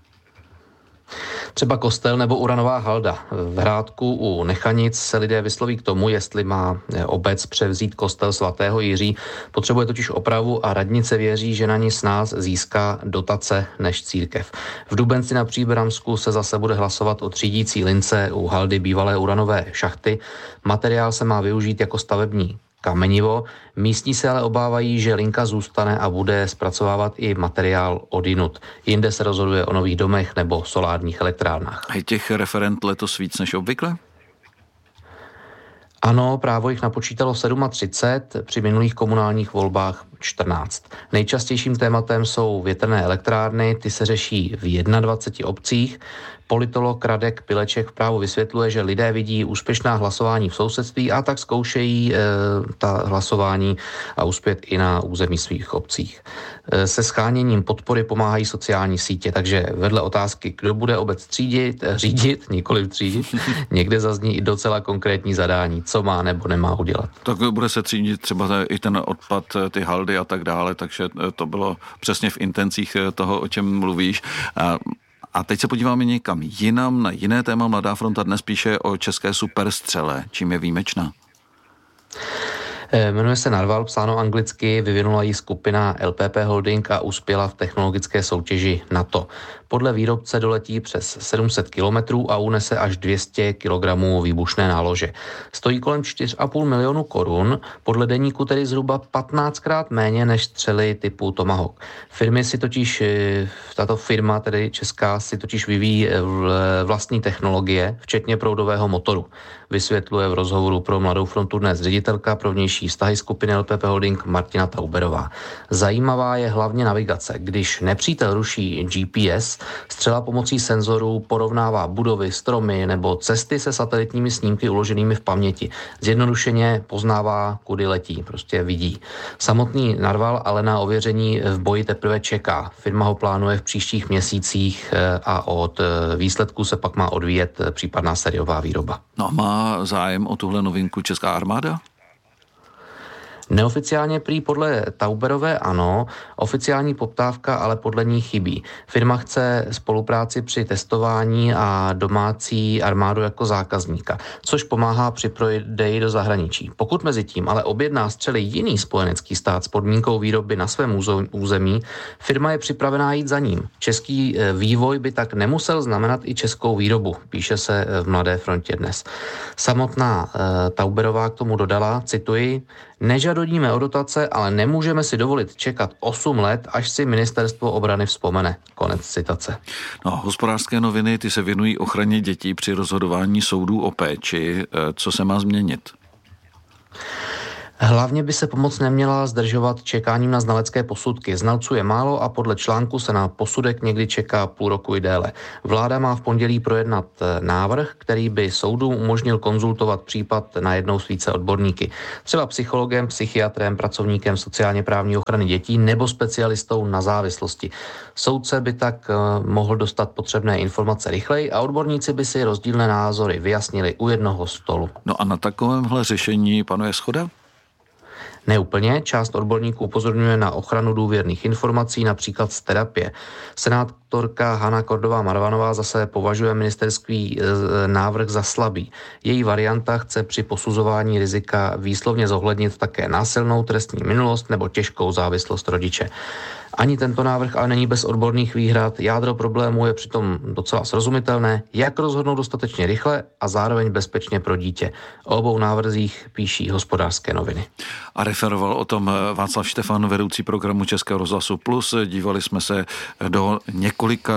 Třeba Kostel nebo Uranová halda. V Hrádku u Nechanic se lidé vysloví k tomu, jestli má obec převzít kostel svatého Jiří. Potřebuje totiž opravu a radnice věří, že na ní snáz získá dotace než církev. V Dubenci na Příbramsku se zase bude hlasovat o třídící lince u haldy bývalé uranové šachty. Materiál se má využít jako stavební kamenivo. Místní se ale obávají, že linka zůstane a bude zpracovávat i materiál odinut. Jinde se rozhoduje o nových domech nebo solárních elektrárnách. A je těch referent letos víc než obvykle? Ano, Právo jich napočítalo 37, při minulých komunálních volbách 14. Nejčastějším tématem jsou větrné elektrárny, ty se řeší v 21 obcích. Politolog Radek Pileček v Právu vysvětluje, že lidé vidí úspěšná hlasování v sousedství a tak zkoušejí ta hlasování a uspět i na území svých obcích. Se scháněním podpory pomáhají sociální sítě, takže vedle otázky, kdo bude obec řídit, nikoliv třídit, někde zazní i docela konkrétní zadání, co má nebo nemá udělat. Tak bude se třídit třeba i ten odpad, ty haldy a tak dále, takže to bylo přesně v intencích toho, o čem mluvíš. A teď se podíváme někam jinam, na jiné téma. Mladá fronta dnes píše o české superstřele. Čím je výjimečná? Jmenuje se Narval, psáno anglicky, vyvinula ji skupina LPP Holding a uspěla v technologické soutěži NATO. Podle výrobce doletí přes 700 kilometrů a unese až 200 kilogramů výbušné nálože. Stojí kolem 4,5 milionu korun, podle deníku tedy zhruba 15krát méně než střely typu Tomahawk. Tato firma, tedy česká, si totiž vyvíjí vlastní technologie, včetně proudového motoru. Vysvětluje v rozhovoru pro Mladou frontu dnes ředitelka pro vnější řeší vztahy skupiny LPP Holding Martina Tauberová. Zajímavá je hlavně navigace. Když nepřítel ruší GPS, střela pomocí senzorů porovnává budovy, stromy nebo cesty se satelitními snímky uloženými v paměti. Zjednodušeně poznává, kudy letí, prostě vidí. Samotný narval ale na ověření v boji teprve čeká. Firma ho plánuje v příštích měsících a od výsledků se pak má odvíjet případná sériová výroba. No a má zájem o tuhle novinku česká armáda? Neoficiálně prý podle Tauberové ano, oficiální poptávka ale podle ní chybí. Firma chce spolupráci při testování a domácí armádu jako zákazníka, což pomáhá při prodeji do zahraničí. Pokud mezi tím ale objedná střely jiný spojenecký stát s podmínkou výroby na svém území, firma je připravená jít za ním. Český vývoj by tak nemusel znamenat i českou výrobu, píše se v Mladé frontě dnes. Samotná Tauberová k tomu dodala, cituji, nežadodíme o dotace, ale nemůžeme si dovolit čekat 8 let, až si ministerstvo obrany vzpomene. Konec citace. No, Hospodářské noviny, ty se věnují ochraně dětí při rozhodování soudů o péči. Co se má změnit? Hlavně by se pomoc neměla zdržovat čekáním na znalecké posudky. Znalců je málo a podle článku se na posudek někdy čeká půl roku i déle. Vláda má v pondělí projednat návrh, který by soudům umožnil konzultovat případ najednou s více odborníky. Třeba psychologem, psychiatrem, pracovníkem sociálně právní ochrany dětí nebo specialistou na závislosti. Soudce by tak mohl dostat potřebné informace rychleji a odborníci by si rozdílné názory vyjasnili u jednoho stolu. No a na takovémhle řešení panuje shoda? Neúplně, část odborníků upozorňuje na ochranu důvěrných informací, například z terapie. Senátorka Hana Kordová-Marvanová zase považuje ministerský návrh za slabý. Její varianta chce při posuzování rizika výslovně zohlednit také násilnou trestní minulost nebo těžkou závislost rodiče. Ani tento návrh ale není bez odborných výhrad. Jádro problému je přitom docela srozumitelné, jak rozhodnout dostatečně rychle a zároveň bezpečně pro dítě. O obou návrzích píší Hospodářské noviny. A referoval o tom Václav Štefan, vedoucí programu Českého rozhlasu Plus. Dívali jsme se do několika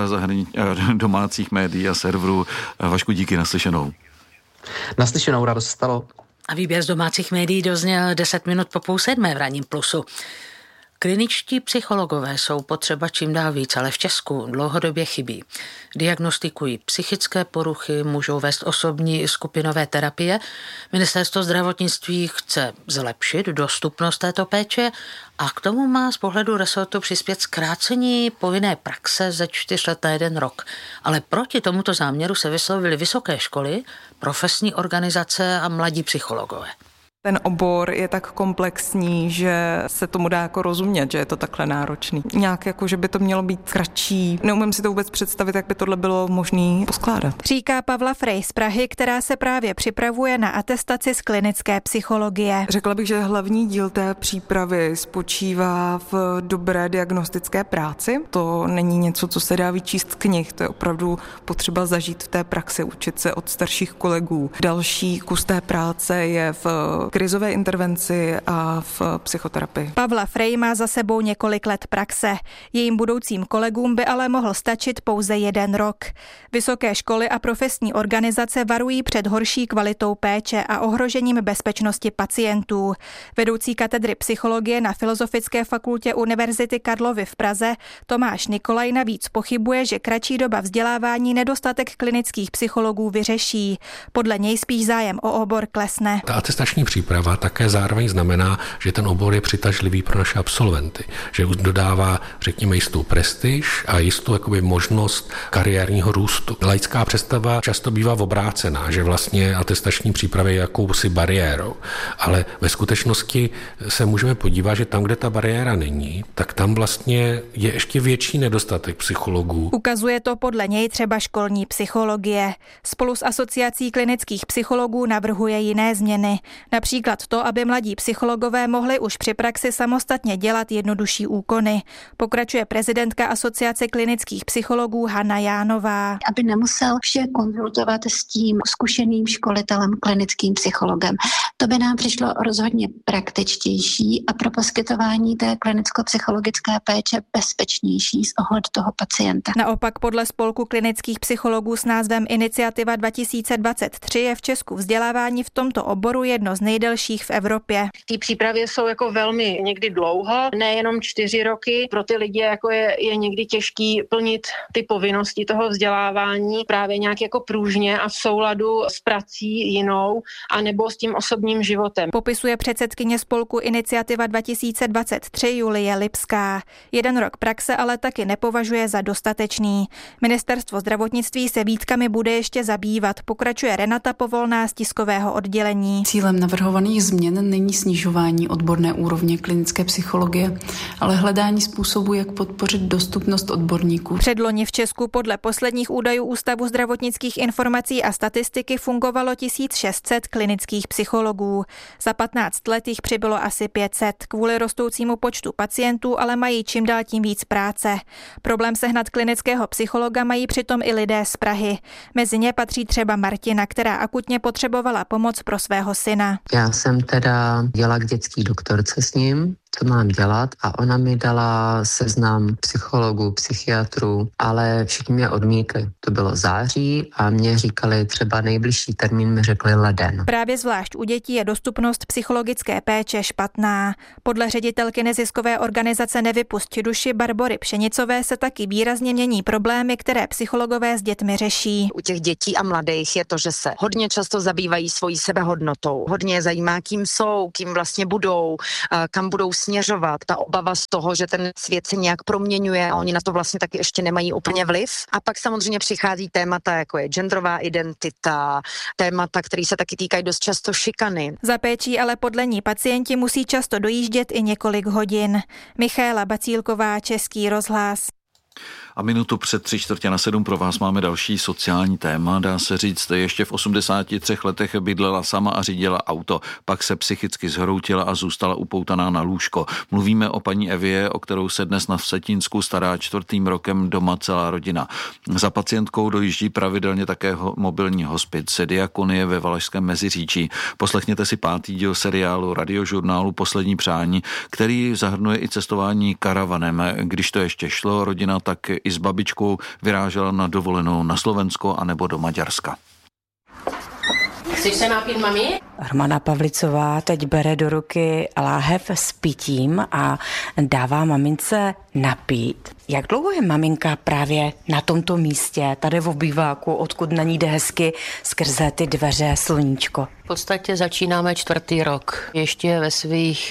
domácích médií a serverů. Vašku, díky, naslyšenou. Naslyšenou, rádo se stalo. A výběr z domácích médií dozněl 10 minut po 6:30 v Ranním Plusu. Kliničtí psychologové jsou potřeba čím dál víc, ale v Česku dlouhodobě chybí. Diagnostikují psychické poruchy, můžou vést osobní i skupinové terapie. Ministerstvo zdravotnictví chce zlepšit dostupnost této péče a k tomu má z pohledu resortu přispět zkrácení povinné praxe ze 4 let na 1 rok. Ale proti tomuto záměru se vyslovily vysoké školy, profesní organizace a mladí psychologové. Ten obor je tak komplexní, že se tomu dá jako rozumět, že je to takhle náročný. Nějak jako, že by to mělo být kratší. Neumím si to vůbec představit, jak by tohle bylo možné poskládat. Říká Pavla Frej z Prahy, která se právě připravuje na atestaci z klinické psychologie. Řekla bych, že hlavní díl té přípravy spočívá v dobré diagnostické práci. To není něco, co se dá vyčíst z knih, to je opravdu potřeba zažít v té praxi, učit se od starších kolegů. Další kus té práce je v krizové intervenci a v psychoterapii. Pavla Frej má za sebou několik let praxe. Jejím budoucím kolegům by ale mohl stačit pouze 1 rok. Vysoké školy a profesní organizace varují před horší kvalitou péče a ohrožením bezpečnosti pacientů. Vedoucí katedry psychologie na Filozofické fakultě Univerzity Karlovy v Praze Tomáš Nikolaj navíc pochybuje, že kratší doba vzdělávání nedostatek klinických psychologů vyřeší. Podle něj spíš zájem o obor klesne. Ta atestační příprava také zároveň znamená, že ten obor je přitažlivý pro naše absolventy, že dodává, řekněme, jistou prestiž a jistou jakoby možnost kariérního růstu. Laická představa často bývá obrácená, že vlastně atestační příprava je jakousi bariérou, ale ve skutečnosti se můžeme podívat, že tam, kde ta bariéra není, tak tam vlastně je ještě větší nedostatek psychologů. Ukazuje to podle něj třeba školní psychologie. Spolu s Asociací klinických psychologů navrhuje jiné změny. Například to, aby mladí psychologové mohli už při praxi samostatně dělat jednodušší úkony. Pokračuje prezidentka Asociace klinických psychologů Hana Jánová. Aby nemusel vše konzultovat s tím zkušeným školitelem, klinickým psychologem. To by nám přišlo rozhodně praktičtější a pro poskytování té klinicko-psychologické péče bezpečnější z ohledu toho pacienta. Naopak podle spolku klinických psychologů s názvem Iniciativa 2023 je v Česku vzdělávání v tomto oboru jedno z nejdelších v Evropě. Ty přípravy jsou jako velmi někdy dlouho, nejenom 4 roky. Pro ty lidi jako je někdy těžký plnit ty povinnosti toho vzdělávání právě nějak jako pružně a v souladu s prací jinou a nebo s tím osobním životem. Popisuje předsedkyně spolku Iniciativa 2023 Julie Lipská. 1 rok praxe ale taky nepovažuje za dostatečný. Ministerstvo zdravotnictví se výtkami bude ještě zabývat, pokračuje Renata Povolná z tiskového oddělení. Cílem navrhovaných změn není snižování odborné úrovně klinické psychologie, ale hledání způsobu, jak podpořit dostupnost odborníků. Předloni v Česku podle posledních údajů Ústavu zdravotnických informací a statistiky fungovalo 1600 klinických psychologů. Za 15 let jich přibylo asi 500. Kvůli rostoucímu počtu pacientů ale mají čím dál tím víc práce. Problém sehnat klinického psychologa mají přitom i lidé z Prahy. Mezi ně patří třeba Martina, která akutně potřebovala pomoc pro svého syna. Já jsem teda jela k dětský doktorce s ním, co mám dělat, a ona mi dala seznam psychologů, psychiatrů, ale všichni mě odmítli. To bylo září a mě říkali třeba nejbližší termín, mi řekli leden. Právě zvlášť u dětí je dostupnost psychologické péče špatná. Podle ředitelky neziskové organizace Nevypusť duši Barbory Pšenicové se taky výrazně mění problémy, které psychologové s dětmi řeší. U těch dětí a mladých je to, že se hodně často zabývají svojí sebehodnotou. Hodně je zajímá, kým jsou, kým vlastně budou, kam budou směřovat. Ta obava z toho, že ten svět se nějak proměňuje a oni na to vlastně taky ještě nemají úplně vliv. A pak samozřejmě přichází témata, jako je genderová identita, témata, které se taky týkají dost často šikany. Za péčí ale podle ní pacienti musí často dojíždět i několik hodin. Michaela Bacílková, Český rozhlas. A minutu před 6:45 pro vás máme další sociální téma. Dá se říct, ještě v 83 letech bydlela sama a řídila auto. Pak se psychicky zhroutila a zůstala upoutaná na lůžko. Mluvíme o paní Evě, o kterou se dnes na Vsetínsku stará 4. rokem doma celá rodina. Za pacientkou dojíždí pravidelně také mobilní hospic Diakonie ve Valašském Meziříčí. Poslechněte si 5. díl seriálu radiožurnálu Poslední přání, který zahrnuje i cestování karavanem. Když to ještě šlo, rodina tak i s babičkou vyrážela na dovolenou na Slovensko anebo do Maďarska. Chceš se napít, mami? Romana Pavlicová teď bere do ruky láhev s pitím a dává mamince napít. Jak dlouho je maminka právě na tomto místě, tady v obýváku, odkud na ní jde hezky skrze ty dveře sluníčko? V podstatě začínáme 4. rok. Ještě ve svých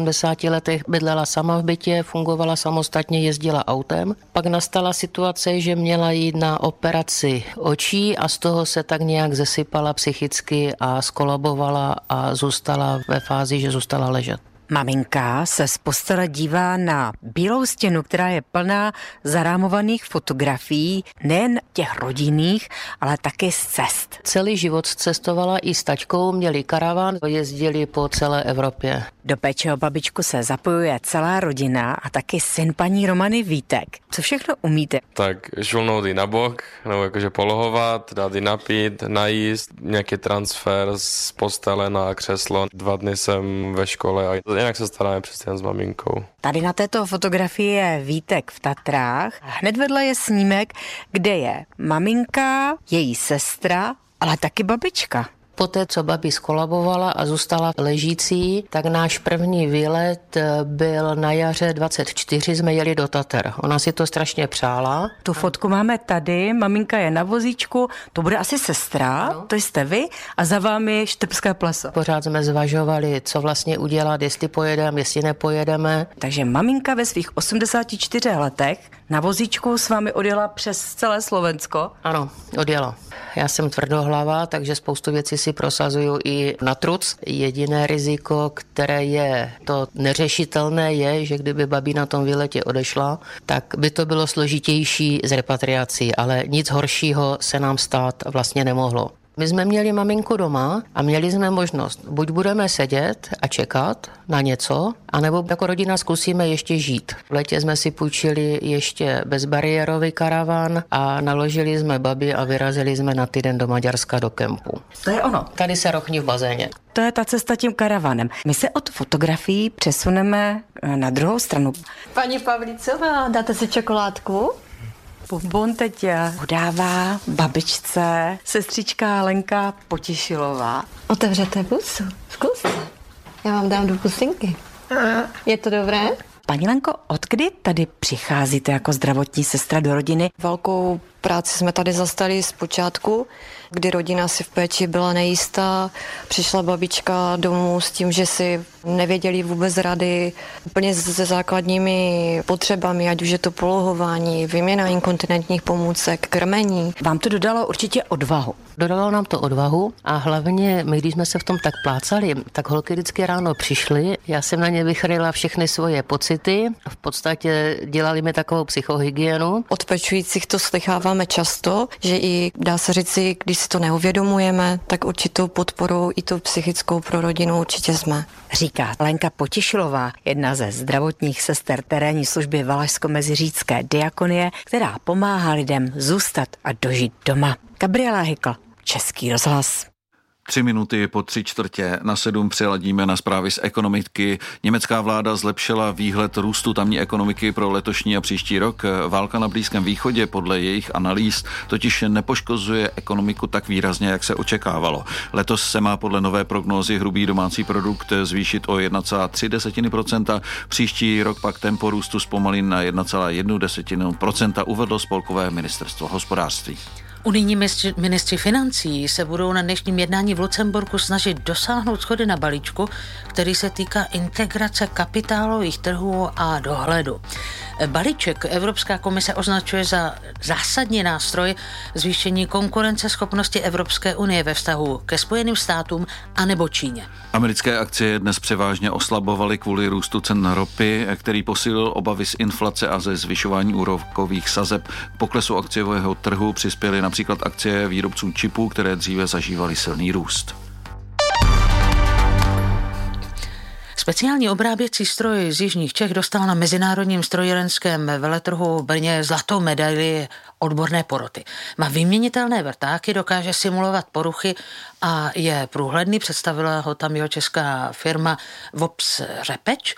83 letech bydlela sama v bytě, fungovala samostatně, jezdila autem. Pak nastala situace, že měla jít na operaci očí a z toho se tak nějak zesypala psychicky a skolabovala a zůstala ve fázi, že zůstala ležet. Maminka se z postele dívá na bílou stěnu, která je plná zarámovaných fotografií, nejen těch rodinných, ale taky z cest. Celý život cestovala i s taťkou, měli karavan, jezdili po celé Evropě. Do péče o babičku se zapojuje celá rodina a taky syn paní Romany Vítek. Co všechno umíte? Tak žulnout ji na bok, nebo jakože polohovat, dát ji napít, najíst, nějaký transfer z postele na křeslo. 2 dny jsem ve škole a jinak se staráme přesně s maminkou. Tady na této fotografii je Vítek v Tatrách. Hned vedle je snímek, kde je maminka, její sestra, ale taky babička. Poté, co babi skolabovala a zůstala ležící, tak náš první výlet byl na jaře 24, jsme jeli do Tater. Ona si to strašně přála. Tu fotku máme tady, maminka je na vozíčku, to bude asi sestra, ano. To jste vy a za vámi Štrbské pleso. Pořád jsme zvažovali, co vlastně udělat, jestli pojedeme, jestli nepojedeme. Takže maminka ve svých 84 letech na vozíčku s vámi odjela přes celé Slovensko? Ano, odjela. Já jsem tvrdohlava, takže spoustu věcí si prosazuju i na truc. Jediné riziko, které je to neřešitelné, je, že kdyby babi na tom výletě odešla, tak by to bylo složitější s repatriací, ale nic horšího se nám stát vlastně nemohlo. My jsme měli maminku doma a měli jsme možnost, buď budeme sedět a čekat na něco, anebo jako rodina zkusíme ještě žít. V létě jsme si půjčili ještě bezbariérový karavan a naložili jsme babi a vyrazili jsme na týden do Maďarska do kempu. To je ono. Tady se rochní v bazéně. To je ta cesta tím karavanem. My se od fotografií přesuneme na druhou stranu. Paní Pavlicová, dáte si čokoládku? Bonbon teď udává babičce sestřička Lenka Potěšilová. Otevřete pusu, zkuste. Já vám dám do pusinky. Je to dobré? Paní Lenko, odkdy tady přicházíte jako zdravotní sestra do rodiny? Velkou práci jsme tady zastali z počátku, kdy rodina si v péči byla nejistá. Přišla babička domů s tím, že si nevěděli vůbec rady úplně se základními potřebami, ať už je to polohování, výměna inkontinentních pomůcek, krmení. Vám to dodalo určitě odvahu. Dodalo nám to odvahu a hlavně my, když jsme se v tom tak plácali, tak holky vždycky ráno přišly, já jsem na ně vychrýla všechny svoje pocity, v podstatě dělali mi takovou psychohygienu. Od pečujících to slycháváme často, že i dá se říci, když si to neuvědomujeme, tak určitou podporou i tu psychickou pro rodinu určitě jsme. Říká Lenka Potěšilová, jedna ze zdravotních sester terénní služby Valašsko-Meziřícké diakonie, která pomáhá lidem zůstat a dožít doma. Gabriela Hykl, Český rozhlas. 3 minuty po 6:45 přeladíme na zprávy z ekonomiky. Německá vláda zlepšila výhled růstu tamní ekonomiky pro letošní a příští rok. Válka na Blízkém východě podle jejich analýz totiž nepoškozuje ekonomiku tak výrazně, jak se očekávalo. Letos se má podle nové prognózy hrubý domácí produkt zvýšit o 1,3%, příští rok pak tempo růstu zpomalí na 1,1%, uvedlo spolkové ministerstvo hospodářství. Unijní ministři financí se budou na dnešním jednání v Lucemburku snažit dosáhnout shody na balíčku, který se týká integrace kapitálových trhů a dohledu. Balíček Evropská komise označuje za zásadní nástroj zvýšení konkurenceschopnosti Evropské unie ve vztahu ke Spojeným státům anebo Číně. Americké akcie dnes převážně oslabovaly kvůli růstu cen ropy, který posílil obavy z inflace a ze zvyšování úrokových sazeb. K poklesu akciového trhu přispěly například akcie výrobců čipů, které dříve zažívaly silný růst. Speciální obráběcí stroj z jižních Čech dostal na mezinárodním strojírenském veletrhu v Brně zlatou medaili odborné poroty. Má vyměnitelné vrtáky, dokáže simulovat poruchy a je průhledný, představila ho tam jeho česká firma Vops Řepeč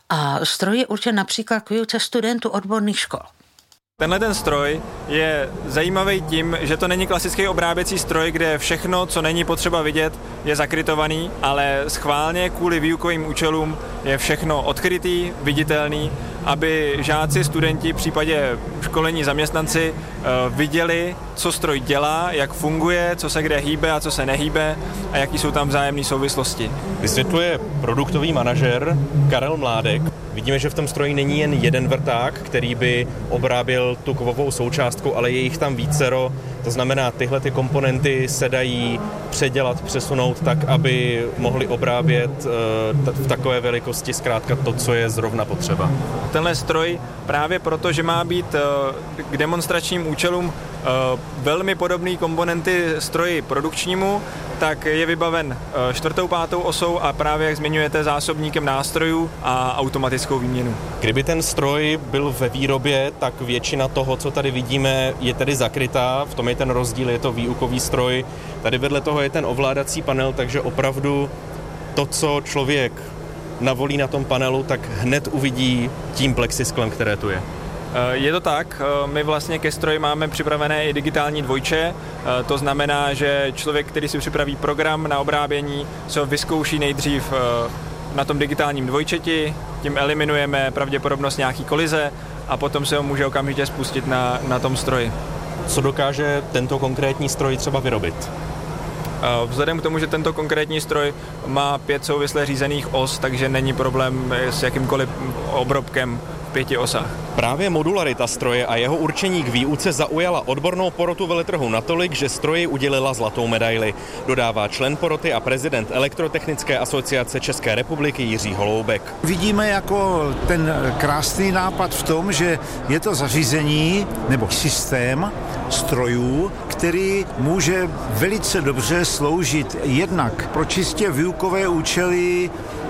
a stroj je určen například k výuce studentů odborných škol. Tenhle ten stroj je zajímavý tím, že to není klasický obráběcí stroj, kde všechno, co není potřeba vidět, je zakrytovaný, ale schválně kvůli výukovým účelům je všechno odkrytý, viditelný, aby žáci, studenti, v případě školení zaměstnanci viděli, co stroj dělá, jak funguje, co se kde hýbe a co se nehýbe a jaký jsou tam vzájemné souvislosti. Vysvětluje produktový manažer Karel Mládek. Vidíme, že v tom stroji není jen jeden vrták, který by obráběl tu kovovou součástku, ale je jich tam vícero. To znamená, tyhle ty komponenty se dají předělat, přesunout tak, aby mohli obrábět v takové velikosti zkrátka to, co je zrovna potřeba. Tenhle stroj právě proto, že má být k demonstračním účelům velmi podobný komponenty stroji produkčnímu, tak je vybaven 4., 5. osou a právě, jak zmiňujete, zásobníkem nástrojů a automatickou výměnu. Kdyby ten stroj byl ve výrobě, tak většina toho, co tady vidíme, je tedy zakrytá. V tom je ten rozdíl, je to výukový stroj. Tady vedle toho je ten ovládací panel, takže opravdu to, co člověk navolí na tom panelu, tak hned uvidí tím plexisklem, které tu je. Je to tak, my vlastně ke stroji máme připravené i digitální dvojče, to znamená, že člověk, který si připraví program na obrábění, se ho vyzkouší nejdřív na tom digitálním dvojčeti, tím eliminujeme pravděpodobnost nějaký kolize a potom se ho může okamžitě spustit na tom stroji. Co dokáže tento konkrétní stroj třeba vyrobit? Vzhledem k tomu, že tento konkrétní stroj má 5 souvisle řízených os, takže není problém s jakýmkoliv obrobkem v 5 osách. Právě modularita stroje a jeho určení k výuce zaujala odbornou porotu veletrhu natolik, že stroji udělila zlatou medaili. Dodává člen poroty a prezident Elektrotechnické asociace České republiky Jiří Holoubek. Vidíme jako ten krásný nápad v tom, že je to zařízení nebo systém strojů, který může velice dobře sloužit jednak pro čistě výukové účely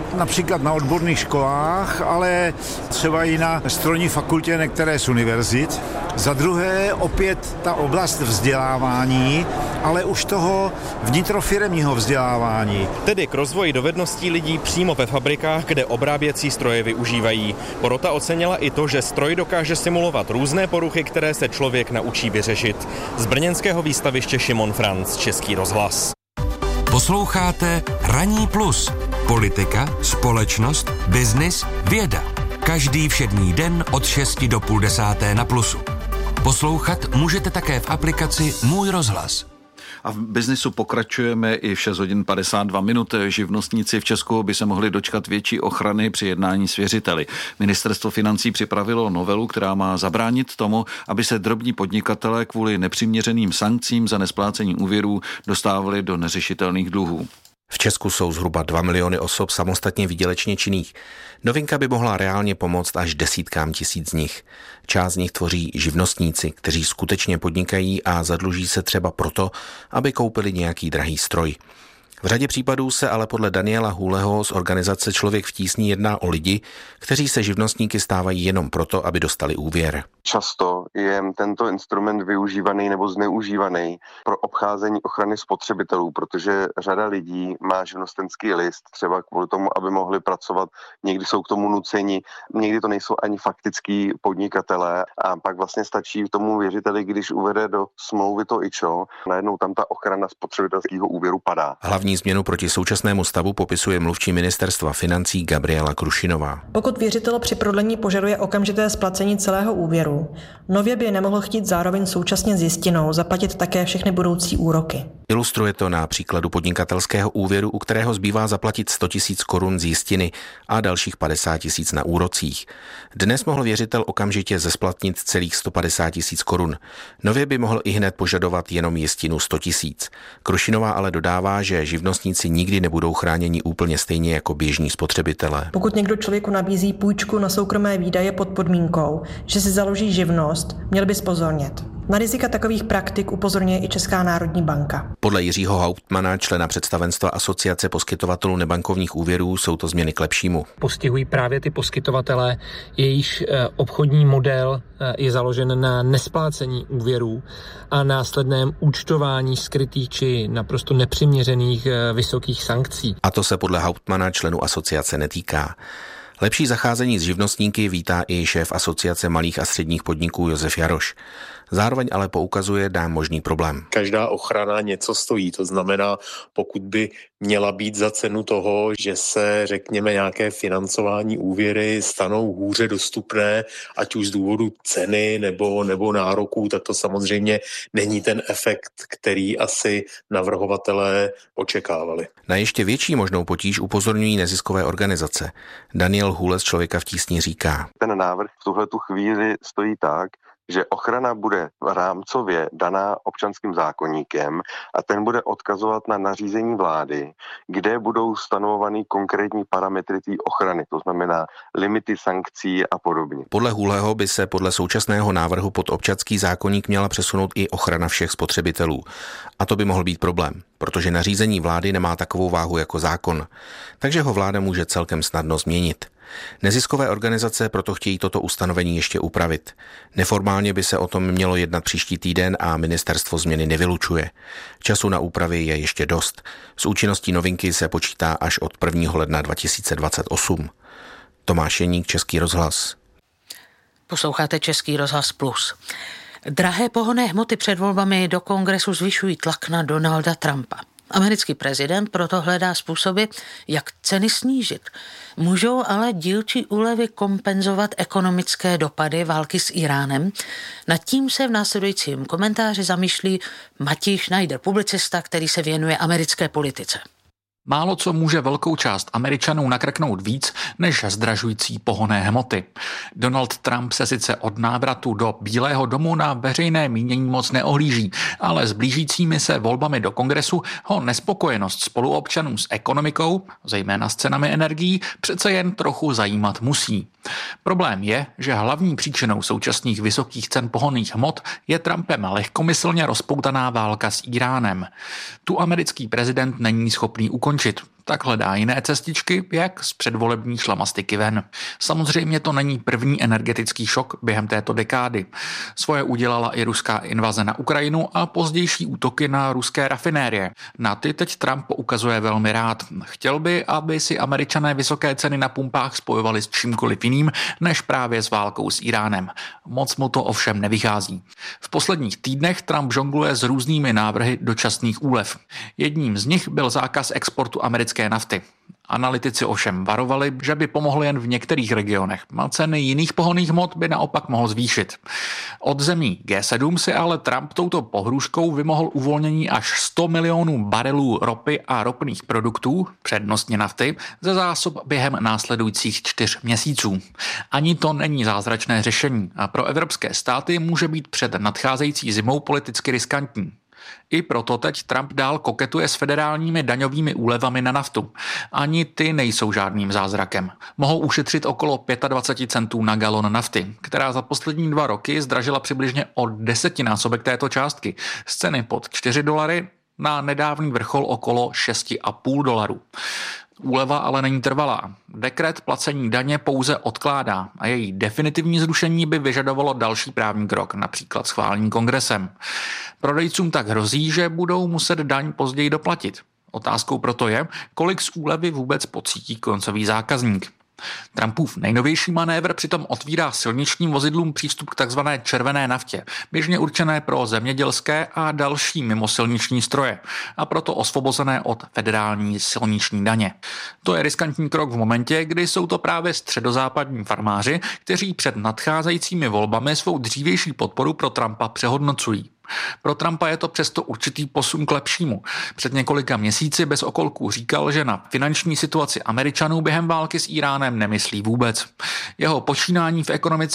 například na odborných školách, ale třeba i na strojní fakultě některé z univerzit. Za druhé opět ta oblast vzdělávání, ale už toho vnitrofiremního vzdělávání. Tedy k rozvoji dovedností lidí přímo ve fabrikách, kde obráběcí stroje využívají. Porota ocenila i to, že stroj dokáže simulovat různé poruchy, které se člověk naučí vyřešit. Z brněnského výstaviště Šimon Franc, Český rozhlas. Posloucháte Ranní plus. Politika, společnost, biznis, věda. Každý všední den od 6 do 9:30 na Plusu. Poslouchat můžete také v aplikaci Můj rozhlas. A v biznisu pokračujeme i v 6 hodin 52 minut. Živnostníci v Česku by se mohli dočkat větší ochrany při jednání s věřiteli. Ministerstvo financí připravilo novelu, která má zabránit tomu, aby se drobní podnikatelé kvůli nepřiměřeným sankcím za nesplácení úvěrů dostávali do neřešitelných dluhů. V Česku jsou zhruba 2 miliony osob samostatně výdělečně činných. Novinka by mohla reálně pomoct až desítkám tisíc z nich. Část z nich tvoří živnostníci, kteří skutečně podnikají a zadluží se třeba proto, aby koupili nějaký drahý stroj. V řadě případů se ale podle Daniela Hůleho z organizace Člověk v tísni jedná o lidi, kteří se živnostníky stávají jenom proto, aby dostali úvěr. Často je tento instrument využívaný nebo zneužívaný pro obcházení ochrany spotřebitelů, protože řada lidí má živnostenský list třeba kvůli tomu, aby mohli pracovat. Někdy jsou k tomu nuceni, někdy to nejsou ani faktický podnikatelé a pak vlastně stačí tomu věřiteli, když uvede do smlouvy to IČO, najednou tam ta ochrana spotřebitelského úvěru padá. Hlavní změnu proti současnému stavu popisuje mluvčí ministerstva financí Gabriela Krušinová. Pokud věřitel při prodlení požaduje okamžité splacení celého úvěru, nově by nemohl chtít zároveň současně s jistinou zaplatit také všechny budoucí úroky. Ilustruje to na příkladu podnikatelského úvěru, u kterého zbývá zaplatit 100 000 korun z jistiny a dalších 50 000 na úrocích. Dnes mohl věřitel okamžitě zesplatnit celých 150 000 korun. Nově by mohl ihned požadovat jenom jistinu 100 000. Krušinová ale dodává, že živnostníci nikdy nebudou chráněni úplně stejně jako běžní spotřebitelé. Pokud někdo člověku nabízí půjčku na soukromé výdaje pod podmínkou, že si založí živnost, měl by zpozornět. Na rizika takových praktik upozorňuje i Česká národní banka. Podle Jiřího Hauptmana, člena představenstva Asociace poskytovatelů nebankovních úvěrů, jsou to změny k lepšímu. Postihují právě ty poskytovatele, jejichž obchodní model je založen na nesplácení úvěrů a následném účtování skrytých či naprosto nepřiměřených vysokých sankcí. A to se podle Hauptmana členů asociace netýká. Lepší zacházení s živnostníky vítá i šéf Asociace malých a středních podniků Josef Jaroš. Zároveň ale poukazuje na možný problém. Každá ochrana něco stojí, to znamená, pokud by měla být za cenu toho, že se, řekněme, nějaké financování úvěry stanou hůře dostupné, ať už z důvodu ceny nebo nároků, tak to samozřejmě není ten efekt, který asi navrhovatelé očekávali. Na ještě větší možnou potíž upozorňují neziskové organizace. Daniel Hůle z Člověka v tísni říká. Ten návrh v tuhletu chvíli stojí tak, že ochrana bude rámcově daná občanským zákoníkem a ten bude odkazovat na nařízení vlády, kde budou stanovovány konkrétní parametry té ochrany, to znamená limity sankcí a podobně. Podle Hůleho by se podle současného návrhu pod občanský zákoník měla přesunout i ochrana všech spotřebitelů. A to by mohl být problém, protože nařízení vlády nemá takovou váhu jako zákon, takže ho vláda může celkem snadno změnit. Neziskové organizace proto chtějí toto ustanovení ještě upravit. Neformálně by se o tom mělo jednat příští týden a ministerstvo změny nevylučuje. Času na úpravy je ještě dost. S účinností novinky se počítá až od 1. ledna 2028. Tomáš Jeník, Český rozhlas. Posloucháte Český rozhlas Plus. Drahé pohonné hmoty před volbami do kongresu zvyšují tlak na Donalda Trumpa. Americký prezident proto hledá způsoby, jak ceny snížit. Můžou ale dílčí úlevy kompenzovat ekonomické dopady války s Iránem. Nad tím se v následujícím komentáři zamýšlí Matěj Schneider, publicista, který se věnuje americké politice. Málo co může velkou část Američanů nakrknout víc než zdražující pohonné hmoty. Donald Trump se sice od návratu do Bílého domu na veřejné mínění moc neohlíží, ale s blížícími se volbami do kongresu ho nespokojenost spoluobčanů s ekonomikou, zejména s cenami energií, přece jen trochu zajímat musí. Problém je, že hlavní příčinou současných vysokých cen pohonných hmot je Trumpem lehkomyslně rozpoutaná válka s Iránem. Tu americký prezident není schopný ukončit. tak hledá jiné cestičky, jak z předvolební šlamastiky ven. Samozřejmě to není první energetický šok během této dekády. Svoje udělala i ruská invaze na Ukrajinu a pozdější útoky na ruské rafinérie. Na ty teď Trump poukazuje velmi rád. Chtěl by, aby si Američané vysoké ceny na pumpách spojovali s čímkoliv jiným, než právě s válkou s Iránem. Moc mu to ovšem nevychází. V posledních týdnech Trump žongluje s různými návrhy dočasných úlev. Jedním z nich byl zákaz exportu americké nafty. Analytici ovšem varovali, že by pomohlo jen v některých regionech a ceny jiných pohonných hmot by naopak mohl zvýšit. Od zemí G7 si ale Trump touto pohrůžkou vymohl uvolnění až 100 milionů barelů ropy a ropných produktů, přednostně nafty, ze zásob během následujících 4 měsíců. Ani to není zázračné řešení a pro evropské státy může být před nadcházející zimou politicky riskantní. I proto teď Trump dál koketuje s federálními daňovými úlevami na naftu. Ani ty nejsou žádným zázrakem. Mohou ušetřit okolo 25 centů na galon nafty, která za poslední 2 roky zdražila přibližně o 10násobek této částky. Z ceny pod $4 na nedávný vrchol okolo $6,5. Úleva ale není trvalá. Dekret placení daně pouze odkládá a její definitivní zrušení by vyžadovalo další právní krok, například schválení kongresem. Prodejcům tak hrozí, že budou muset daň později doplatit. Otázkou proto je, kolik z úlevy vůbec pocítí koncový zákazník. Trumpův nejnovější manévr přitom otvírá silničním vozidlům přístup k takzvané červené naftě, běžně určené pro zemědělské a další mimosilniční stroje, a proto osvobozené od federální silniční daně. To je riskantní krok v momentě, kdy jsou to právě středozápadní farmáři, kteří před nadcházejícími volbami svou dřívější podporu pro Trumpa přehodnocují. Pro Trumpa je to přesto určitý posun k lepšímu. Před několika měsíci bez okolků říkal, že na finanční situaci Američanů během války s Iránem nemyslí vůbec. Jeho počínání v ekonomice